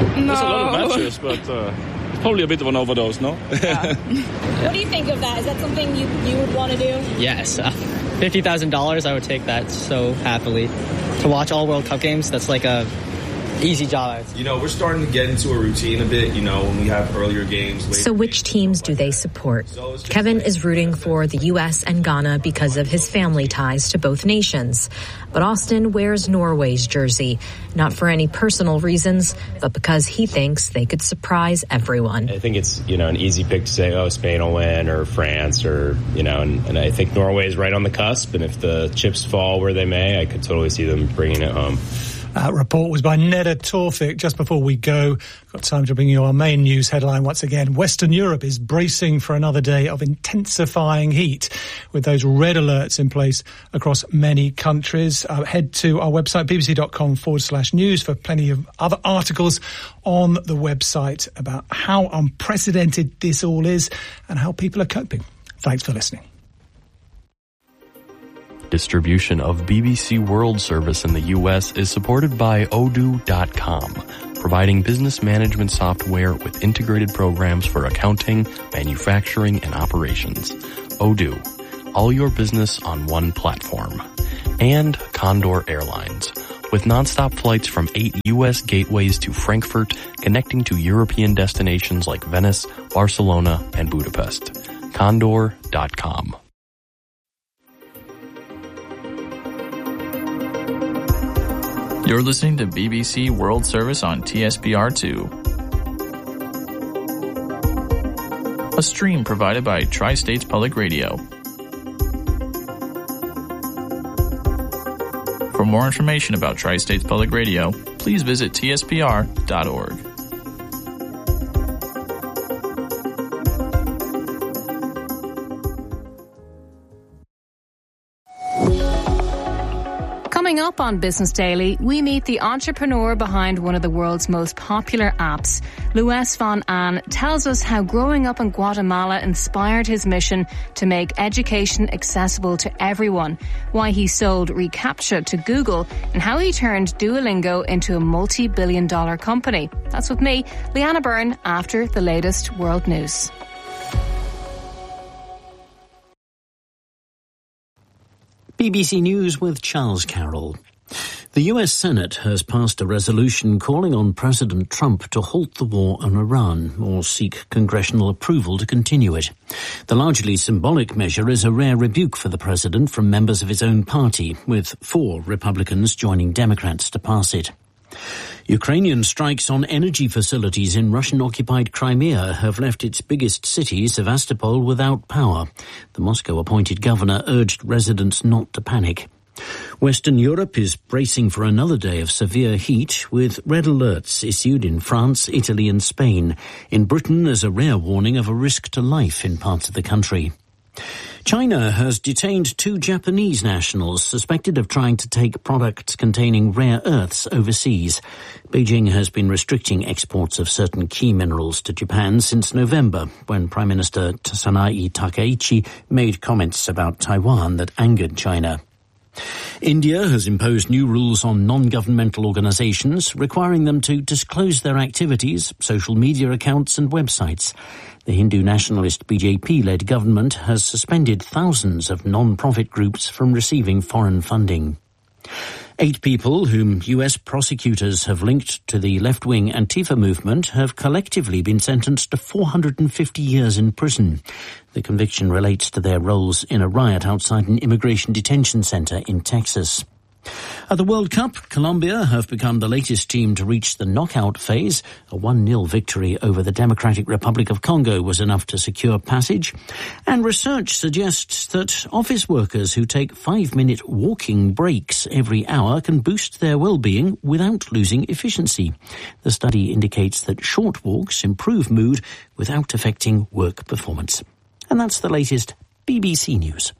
[SPEAKER 26] No.
[SPEAKER 25] There's a lot of matches, but uh, it's probably a bit of an overdose, no?
[SPEAKER 1] Yeah. What do you think of that? Is that something you, you would want to do?
[SPEAKER 2] Yes. Uh, fifty thousand dollars, I would take that so happily. To watch all World Cup games, that's like a easy job.
[SPEAKER 23] You know, we're starting to get into a routine a bit, you know, when we have earlier games. Later
[SPEAKER 4] so which teams do they support? Kevin is rooting for the U S and Ghana because of his family ties to both nations. But Austin wears Norway's jersey, not for any personal reasons, but because he thinks they could surprise everyone.
[SPEAKER 14] I think it's, you know, an easy pick to say, oh, Spain will win, or France, or, you know, and, and I think Norway is right on the cusp, and if the chips fall where they may, I could totally see them bringing it home.
[SPEAKER 12] That report was by Neda Tawfik. Just before we go, got time to bring you our main news headline once again. Western Europe is bracing for another day of intensifying heat, with those red alerts in place across many countries. Uh, head to our website, bbc.com forward slash news, for plenty of other articles on the website about how unprecedented this all is and how people are coping. Thanks for listening.
[SPEAKER 5] Distribution of B B C World Service in the U S is supported by Odoo dot com, providing business management software with integrated programs for accounting, manufacturing, and operations. Odoo, all your business on one platform. And Condor Airlines, with nonstop flights from eight U S gateways to Frankfurt, connecting to European destinations like Venice, Barcelona, and Budapest. Condor dot com.
[SPEAKER 6] You're listening to B B C World Service on T S B R two. A stream provided by Tri-States Public Radio. For more information about Tri-States Public Radio, please visit T S P R dot org.
[SPEAKER 8] Coming up on Business Daily, we meet the entrepreneur behind one of the world's most popular apps. Luis van Aan tells us how growing up in Guatemala inspired his mission to make education accessible to everyone, why he sold reCAPTCHA to Google, and how he turned Duolingo into a multi-billion dollar company. That's with me, Leanna Byrne, after the latest world news.
[SPEAKER 9] B B C News with Charles Carroll. The U S Senate has passed a resolution calling on President Trump to halt the war on Iran or seek congressional approval to continue it. The largely symbolic measure is a rare rebuke for the president from members of his own party, with four Republicans joining Democrats to pass it. Ukrainian strikes on energy facilities in Russian-occupied Crimea have left its biggest city, Sevastopol, without power. The Moscow-appointed governor urged residents not to panic. Western Europe is bracing for another day of severe heat, with red alerts issued in France, Italy and Spain. In Britain, there's a rare warning of a risk to life in parts of the country. China has detained two Japanese nationals suspected of trying to take products containing rare earths overseas. Beijing has been restricting exports of certain key minerals to Japan since November, when Prime Minister Sanae Takaichi made comments about Taiwan that angered China. India has imposed new rules on non-governmental organizations, requiring them to disclose their activities, social media accounts and websites. The Hindu nationalist B J P-led government has suspended thousands of non-profit groups from receiving foreign funding. Eight people whom U S prosecutors have linked to the left-wing Antifa movement have collectively been sentenced to four hundred fifty years in prison. The conviction relates to their roles in a riot outside an immigration detention center in Texas. At the World Cup, Colombia have become the latest team to reach the knockout phase. A one nil victory over the Democratic Republic of Congo was enough to secure passage. And research suggests that office workers who take five-minute walking breaks every hour can boost their well-being without losing efficiency. The study indicates that short walks improve mood without affecting work performance. And that's the latest B B C News.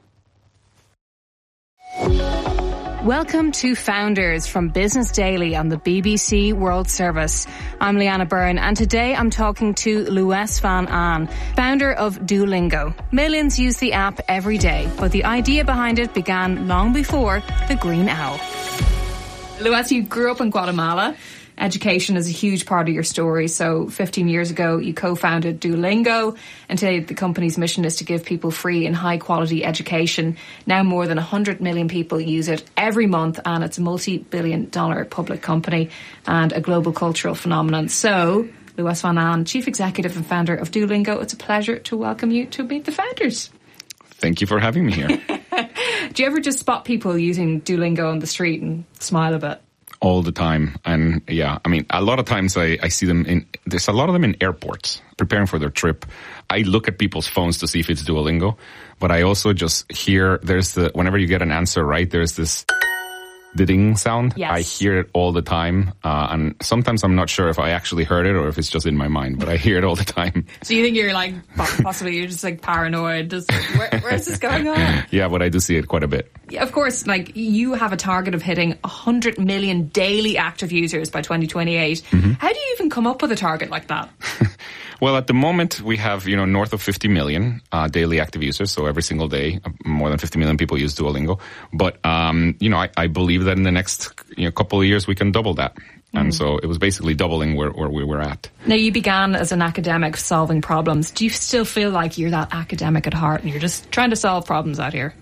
[SPEAKER 8] Welcome to Founders from Business Daily on the B B C World Service. I'm Leanna Byrne, and today I'm talking to Luis van Aan, founder of Duolingo. Millions use the app every day, but the idea behind it began long before the Green Owl. Luis, you grew up in Guatemala. Education is a huge part of your story. So fifteen years ago, you co-founded Duolingo, and today the company's mission is to give people free and high-quality education. Now more than one hundred million people use it every month, and it's a multi-billion dollar public company and a global cultural phenomenon. So, Luis van Aan, Chief Executive and Founder of Duolingo, it's a pleasure to welcome you to meet the founders.
[SPEAKER 7] Thank you for having me here.
[SPEAKER 8] Do you ever just spot people using Duolingo on the street and smile a bit?
[SPEAKER 7] All the time. And yeah, I mean, a lot of times I, I see them in, there's a lot of them in airports preparing for their trip. I look at people's phones to see if it's Duolingo, but I also just hear, there's the, whenever you get an answer right, there's this the ding sound.
[SPEAKER 8] Yes.
[SPEAKER 7] I hear it all the time. Uh, and sometimes I'm not sure if I actually heard it or if it's just in my mind, but I hear it all the time.
[SPEAKER 8] So you think you're like, possibly you're just like paranoid, just like, where, where is this going on?
[SPEAKER 7] Yeah, but I do see it quite a bit.
[SPEAKER 8] Yeah, of course, like you have a target of hitting one hundred million daily active users by twenty twenty-eight. Mm-hmm. How do you even come up with a target like that?
[SPEAKER 7] Well, at the moment, we have, you know, north of fifty million uh, daily active users. So every single day, more than fifty million people use Duolingo. But, um, you know, I, I believe that in the next you know, couple of years, we can double that. And mm. so it was basically doubling where, where we were at.
[SPEAKER 8] Now, you began as an academic solving problems. Do you still feel like you're that academic at heart and you're just trying to solve problems out here?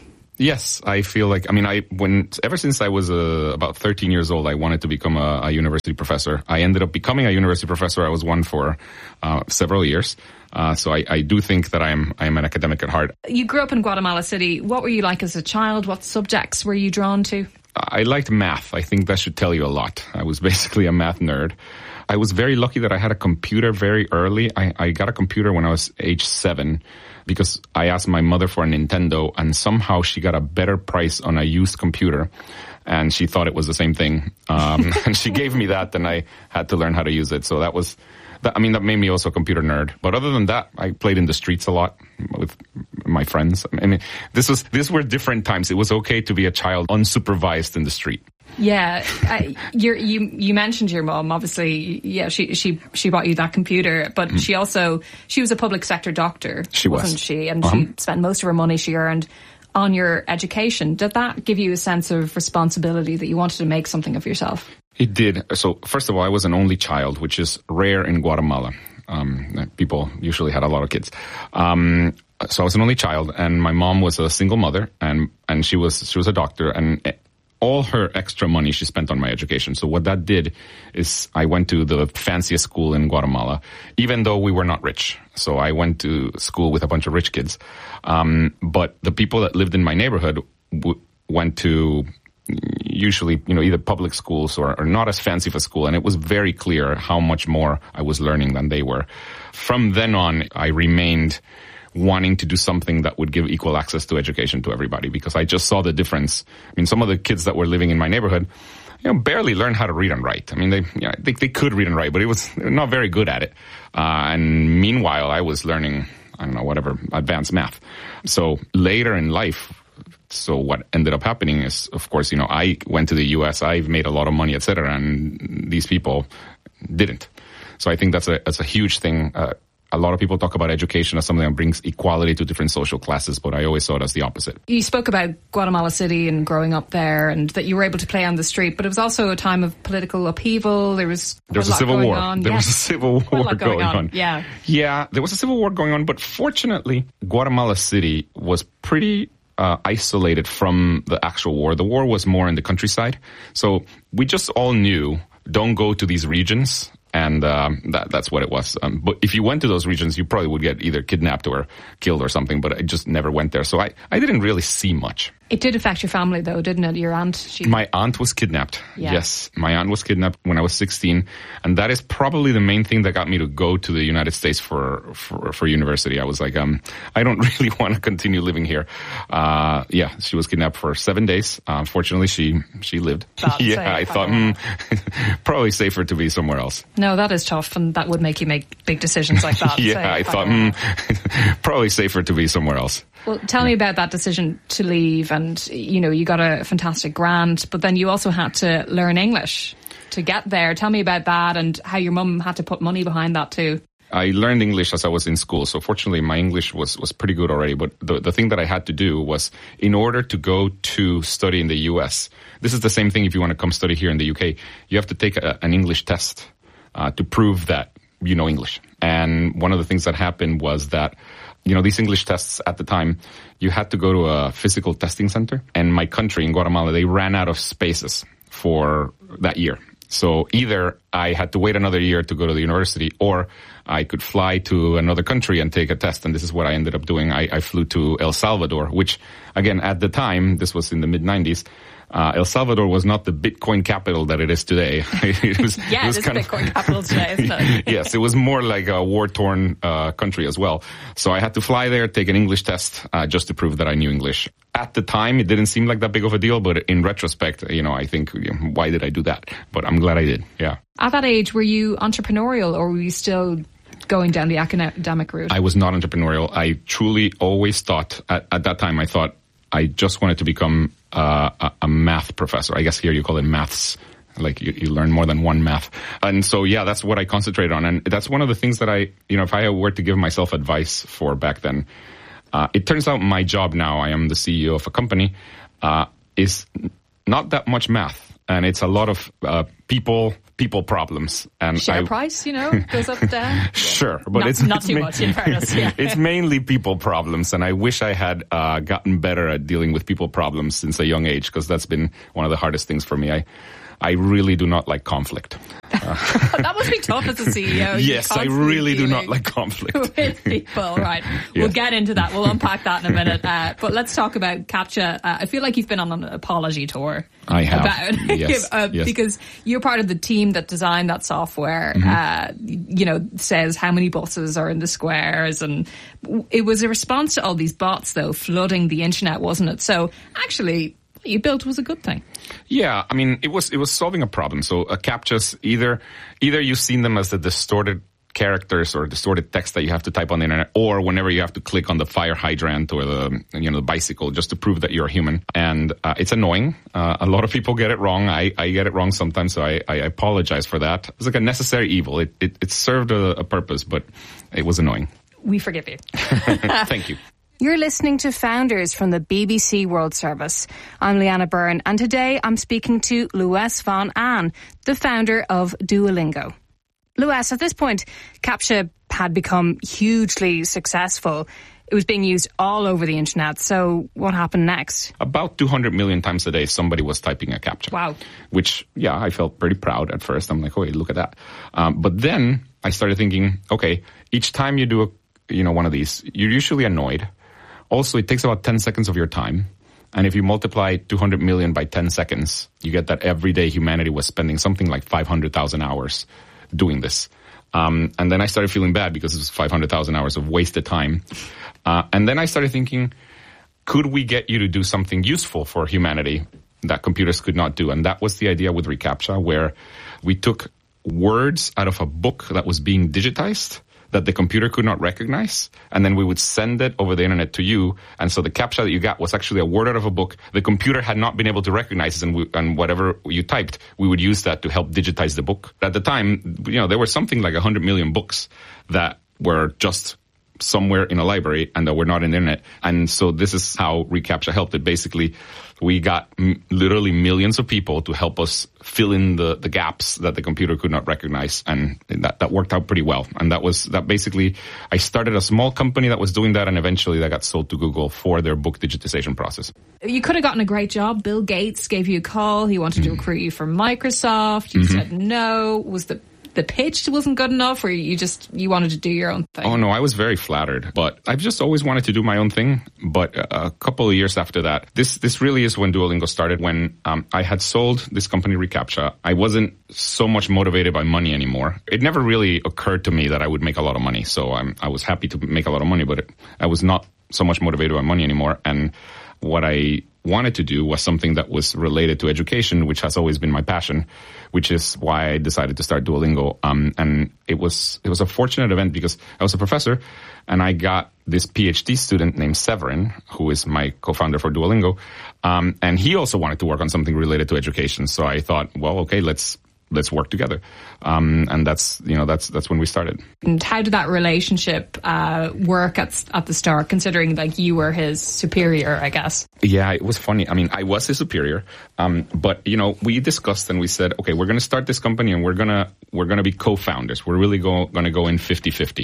[SPEAKER 7] Yes, I feel like, I mean, I when ever since I was uh, about thirteen years old, I wanted to become a, a university professor. I ended up becoming a university professor. I was one for uh, several years. Uh, so I, I do think that I am I am an academic at heart.
[SPEAKER 8] You grew up in Guatemala City. What were you like as a child? What subjects were you drawn to?
[SPEAKER 7] I liked math. I think that should tell you a lot. I was basically a math nerd. I was very lucky that I had a computer very early. I, I got a computer when I was age seven because I asked my mother for a Nintendo and somehow she got a better price on a used computer and she thought it was the same thing. Um, and she gave me that and I had to learn how to use it. So that was, that, I mean, that made me also a computer nerd. But other than that, I played in the streets a lot with my friends. I mean, this was, these were different times. It was okay to be a child unsupervised in the street.
[SPEAKER 8] Yeah, I, you're, you you mentioned your mom. Obviously, yeah, she she she bought you that computer, but mm. she also she was a public sector doctor.
[SPEAKER 7] She was,
[SPEAKER 8] wasn't she? And
[SPEAKER 7] uh-huh.
[SPEAKER 8] she spent most of her money she earned on your education. Did that give you a sense of responsibility that you wanted to make something of yourself?
[SPEAKER 7] It did. So first of all, I was an only child, which is rare in Guatemala. Um, people usually had a lot of kids. Um, so I was an only child, and my mom was a single mother, and and she was she was a doctor, and all her extra money she spent on my education. So what that did is I went to the fanciest school in Guatemala, even though we were not rich. So I went to school with a bunch of rich kids. Um, but the people that lived in my neighborhood w- went to usually, you know, either public schools or, or not as fancy of a school. And it was very clear how much more I was learning than they were. From then on, I remained wanting to do something that would give equal access to education to everybody because I just saw the difference. I mean, some of the kids that were living in my neighborhood, you know, barely learned how to read and write. I mean, they, you know, they, they could read and write, but it was not very good at it. Uh, and meanwhile, I was learning, I don't know, whatever, advanced math. So later in life, so what ended up happening is, of course, you know, I went to the U S, I've made a lot of money, et cetera, and these people didn't. So I think that's a, that's a huge thing. Uh, A lot of people talk about education as something that brings equality to different social classes, but I always saw it as the opposite.
[SPEAKER 8] You spoke about Guatemala City and growing up there and that you were able to play on the street, but it was also a time of political upheaval. There was,
[SPEAKER 7] there was a, a civil war. On.
[SPEAKER 8] yes.
[SPEAKER 7] There was a civil war
[SPEAKER 8] going,
[SPEAKER 7] going on.
[SPEAKER 8] on. Yeah.
[SPEAKER 7] Yeah, there was a civil war going on, but fortunately, Guatemala City was pretty uh, isolated from the actual war. The war was more in the countryside. So we just all knew, don't go to these regions. And um, that, that's what it was. Um, but if you went to those regions, you probably would get either kidnapped or killed or something. But I just never went there. So I, I didn't really see much.
[SPEAKER 8] It did affect your family, though, didn't it? Your aunt? She...
[SPEAKER 7] My aunt was kidnapped.
[SPEAKER 8] Yeah.
[SPEAKER 7] Yes, my aunt was kidnapped when I was sixteen. And that is probably the main thing that got me to go to the United States for, for, for university. I was like, um, I don't really want to continue living here. Uh, yeah, she was kidnapped for seven days. Uh, fortunately, she, she lived. yeah, safe, I thought, hmm, probably safer to be somewhere else.
[SPEAKER 8] No, that is tough, and that would make you make big decisions like that.
[SPEAKER 7] yeah,
[SPEAKER 8] so
[SPEAKER 7] I thought, hmm, probably safer to be somewhere else.
[SPEAKER 8] Well, tell me about that decision to leave, and, you know, you got a fantastic grant, but then you also had to learn English to get there. Tell me about that and how your mum had to put money behind that too.
[SPEAKER 7] I learned English as I was in school. So fortunately, my English was, was pretty good already. But the, the thing that I had to do was, in order to go to study in the U S, this is the same thing if you want to come study here in the U K, you have to take a, an English test uh, to prove that you know English. And one of the things that happened was that, you know, these English tests at the time, you had to go to a physical testing center. And my country in Guatemala, they ran out of spaces for that year. So either I had to wait another year to go to the university, or I could fly to another country and take a test. And this is what I ended up doing. I, I flew to El Salvador, which, again, at the time, this was in the mid nineties, Uh, El Salvador was not the Bitcoin capital that it is today. it was,
[SPEAKER 8] yeah,
[SPEAKER 7] it was
[SPEAKER 8] it is
[SPEAKER 7] kind
[SPEAKER 8] Bitcoin
[SPEAKER 7] of,
[SPEAKER 8] capital today, isn't it?
[SPEAKER 7] Yes, it was more like a war-torn uh, country as well. So I had to fly there, take an English test, uh, just to prove that I knew English. At the time, it didn't seem like that big of a deal, but in retrospect, you know, I think, you know, why did I do that? But I'm glad I did, yeah.
[SPEAKER 8] At that age, were you entrepreneurial, or were you still going down the academic route?
[SPEAKER 7] I was not entrepreneurial. I truly always thought, at, at that time, I thought I just wanted to become uh, a, a math professor. I guess here you call it maths. Like you, you learn more than one math. And so, yeah, that's what I concentrated on. And that's one of the things that I, you know, if I were to give myself advice for back then, uh, it turns out my job now, I am the C E O of a company, uh, is not that much math. And it's a lot of uh, people people problems. And
[SPEAKER 8] Share
[SPEAKER 7] I,
[SPEAKER 8] price, you know, goes up down.
[SPEAKER 7] Sure, but
[SPEAKER 8] not,
[SPEAKER 7] it's
[SPEAKER 8] not
[SPEAKER 7] it's
[SPEAKER 8] too
[SPEAKER 7] ma-
[SPEAKER 8] much in fairness. Yeah.
[SPEAKER 7] It's mainly people problems, and I wish I had uh, gotten better at dealing with people problems since a young age, because that's been one of the hardest things for me. I I really do not like conflict. Uh,
[SPEAKER 8] that must be tough as a C E O.
[SPEAKER 7] yes, I really do not like conflict
[SPEAKER 8] with people. Right,
[SPEAKER 7] yes.
[SPEAKER 8] We'll get into that. We'll unpack that in a minute. Uh, but let's talk about CAPTCHA. Uh, I feel like you've been on an apology tour.
[SPEAKER 7] I have,
[SPEAKER 8] about,
[SPEAKER 7] yes,
[SPEAKER 8] uh,
[SPEAKER 7] yes.
[SPEAKER 8] because you're part of the team that designed that software.
[SPEAKER 7] Mm-hmm.
[SPEAKER 8] Uh, you know, says how many buses are in the squares, and it was a response to all these bots, though, flooding the internet, wasn't it? So actually, what you built was a good thing.
[SPEAKER 7] Yeah, I mean, it was it was solving a problem. So uh, CAPTCHAs, either either you've seen them as the distorted characters or distorted text that you have to type on the internet, or whenever you have to click on the fire hydrant or the, you know, the bicycle just to prove that you're a human. And uh, it's annoying. Uh, a lot of people get it wrong. I, I get it wrong sometimes, so I, I apologize for that. It's like a necessary evil. It it, it served a, a purpose, but it was annoying.
[SPEAKER 8] We forgive you.
[SPEAKER 7] Thank you.
[SPEAKER 8] You're listening to Founders from the B B C World Service. I'm Leanna Byrne, and today I'm speaking to Lues van Aan, the founder of Duolingo. Lues, at this point, CAPTCHA had become hugely successful. It was being used all over the internet. So what happened next?
[SPEAKER 7] About two hundred million times a day, somebody was typing a CAPTCHA.
[SPEAKER 8] Wow.
[SPEAKER 7] Which, yeah, I felt pretty proud at first. I'm like, oh, look at that. Um, but then I started thinking, okay, each time you do a, you know, one of these, you're usually annoyed. Also, it takes about ten seconds of your time. And if you multiply two hundred million by ten seconds, you get that every day humanity was spending something like five hundred thousand hours doing this. Um, and then I started feeling bad because it was five hundred thousand hours of wasted time. Uh, and then I started thinking, could we get you to do something useful for humanity that computers could not do? And that was the idea with reCAPTCHA, where we took words out of a book that was being digitized that the computer could not recognize, and then we would send it over the internet to you. And so the CAPTCHA that you got was actually a word out of a book the computer had not been able to recognize, and, we, and whatever you typed, we would use that to help digitize the book. At the time, you know, there were something like one hundred million books that were just somewhere in a library and that were not in the internet. And so this is how reCAPTCHA helped it. Basically, we got m- literally millions of people to help us fill in the, the gaps that the computer could not recognize. And that, that worked out pretty well. And that was, that basically, I started a small company that was doing that, and eventually that got sold to Google for their book digitization process.
[SPEAKER 8] You could have gotten a great job. Bill Gates gave you a call. He wanted mm. to recruit you from Microsoft. You mm-hmm. said no. Was the the pitch wasn't good enough, or you just, you wanted to do your own thing?
[SPEAKER 7] Oh, no, I was very flattered. But I've just always wanted to do my own thing. But a couple of years after that, this this really is when Duolingo started, when um, I had sold this company, reCAPTCHA. I wasn't so much motivated by money anymore. It never really occurred to me that I would make a lot of money. So I'm, I was happy to make a lot of money, but it, I was not so much motivated by money anymore. And what I wanted to do was something that was related to education, which has always been my passion, which is why I decided to start Duolingo. Um, and it was, it was a fortunate event because I was a professor and I got this PhD student named Severin, who is my co-founder for Duolingo. Um, and he also wanted to work on something related to education. So I thought, well, okay, let's let's work together. Um, and that's, you know, that's, that's when we started.
[SPEAKER 8] And how did that relationship uh, work at, at the start, considering like you were his superior, I guess?
[SPEAKER 7] Yeah, it was funny. I mean, I was his superior. Um, but, you know, we discussed and we said, okay, we're going to start this company and we're going to, we're going to be co-founders. We're really go, going to go in fifty-fifty.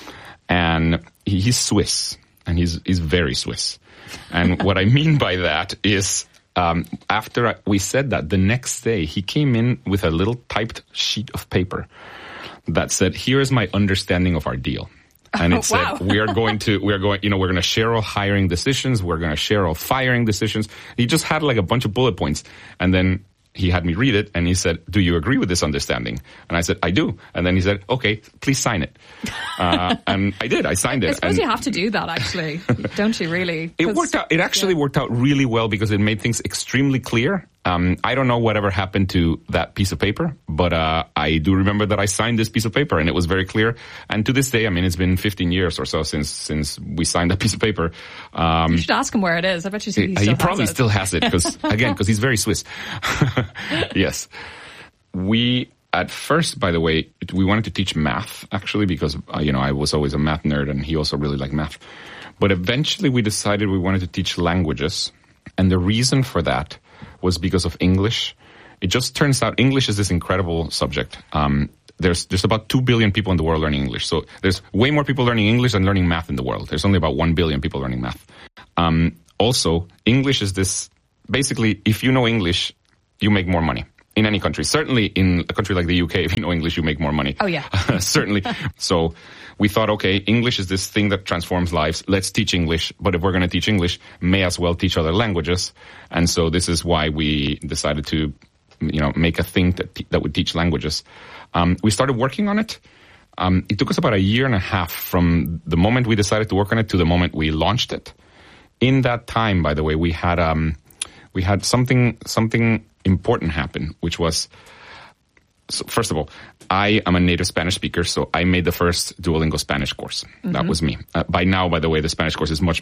[SPEAKER 7] And he, he's Swiss, and he's, he's very Swiss. And what I mean by that is, Um, after I, we said that, the next day he came in with a little typed sheet of paper that said, "Here is my understanding of our deal." And it said,
[SPEAKER 8] wow.
[SPEAKER 7] we are going to, we are going, you know, we're going to share all hiring decisions. We're going to share all firing decisions. He just had like a bunch of bullet points. And then he had me read it and he said, "Do you agree with this understanding?" And I said, "I do." And then he said, "Okay, please sign it." Uh, and I did. I signed it.
[SPEAKER 8] I suppose
[SPEAKER 7] and
[SPEAKER 8] you have to do that, actually. Don't you, really?
[SPEAKER 7] It worked out. It actually yeah. worked out really well because it made things extremely clear. Um, I don't know whatever happened to that piece of paper, but uh, I do remember that I signed this piece of paper, and it was very clear. And to this day, I mean, it's been fifteen years or so since since we signed that piece of paper. Um,
[SPEAKER 8] you should ask him where it is. I bet you he,
[SPEAKER 7] he,
[SPEAKER 8] still
[SPEAKER 7] he probably
[SPEAKER 8] has it.
[SPEAKER 7] still has it because again, because he's very Swiss. Yes, we. At first, by the way, we wanted to teach math, actually, because, uh, you know, I was always a math nerd and he also really liked math. But eventually we decided we wanted to teach languages. And the reason for that was because of English. It just turns out English is this incredible subject. Um, there's, there's about two billion people in the world learning English. So there's way more people learning English than learning math in the world. There's only about one billion people learning math. Um, also, English is this, basically, if you know English, you make more money. In any country. Certainly in a country like the U K, if you know English, you make more money.
[SPEAKER 8] Oh, yeah.
[SPEAKER 7] Certainly. So we thought, okay, English is this thing that transforms lives. Let's teach English. But if we're going to teach English, may as well teach other languages. And so this is why we decided to, you know, make a thing that that would teach languages. Um, we started working on it. Um, it took us about a year and a half from the moment we decided to work on it to the moment we launched it. In that time, by the way, we had um, we had something something. important happen, which was, so first of all, I am a native Spanish speaker, so I made the first Duolingo Spanish course. Mm-hmm. That was me. Uh, by now, by the way, the Spanish course is much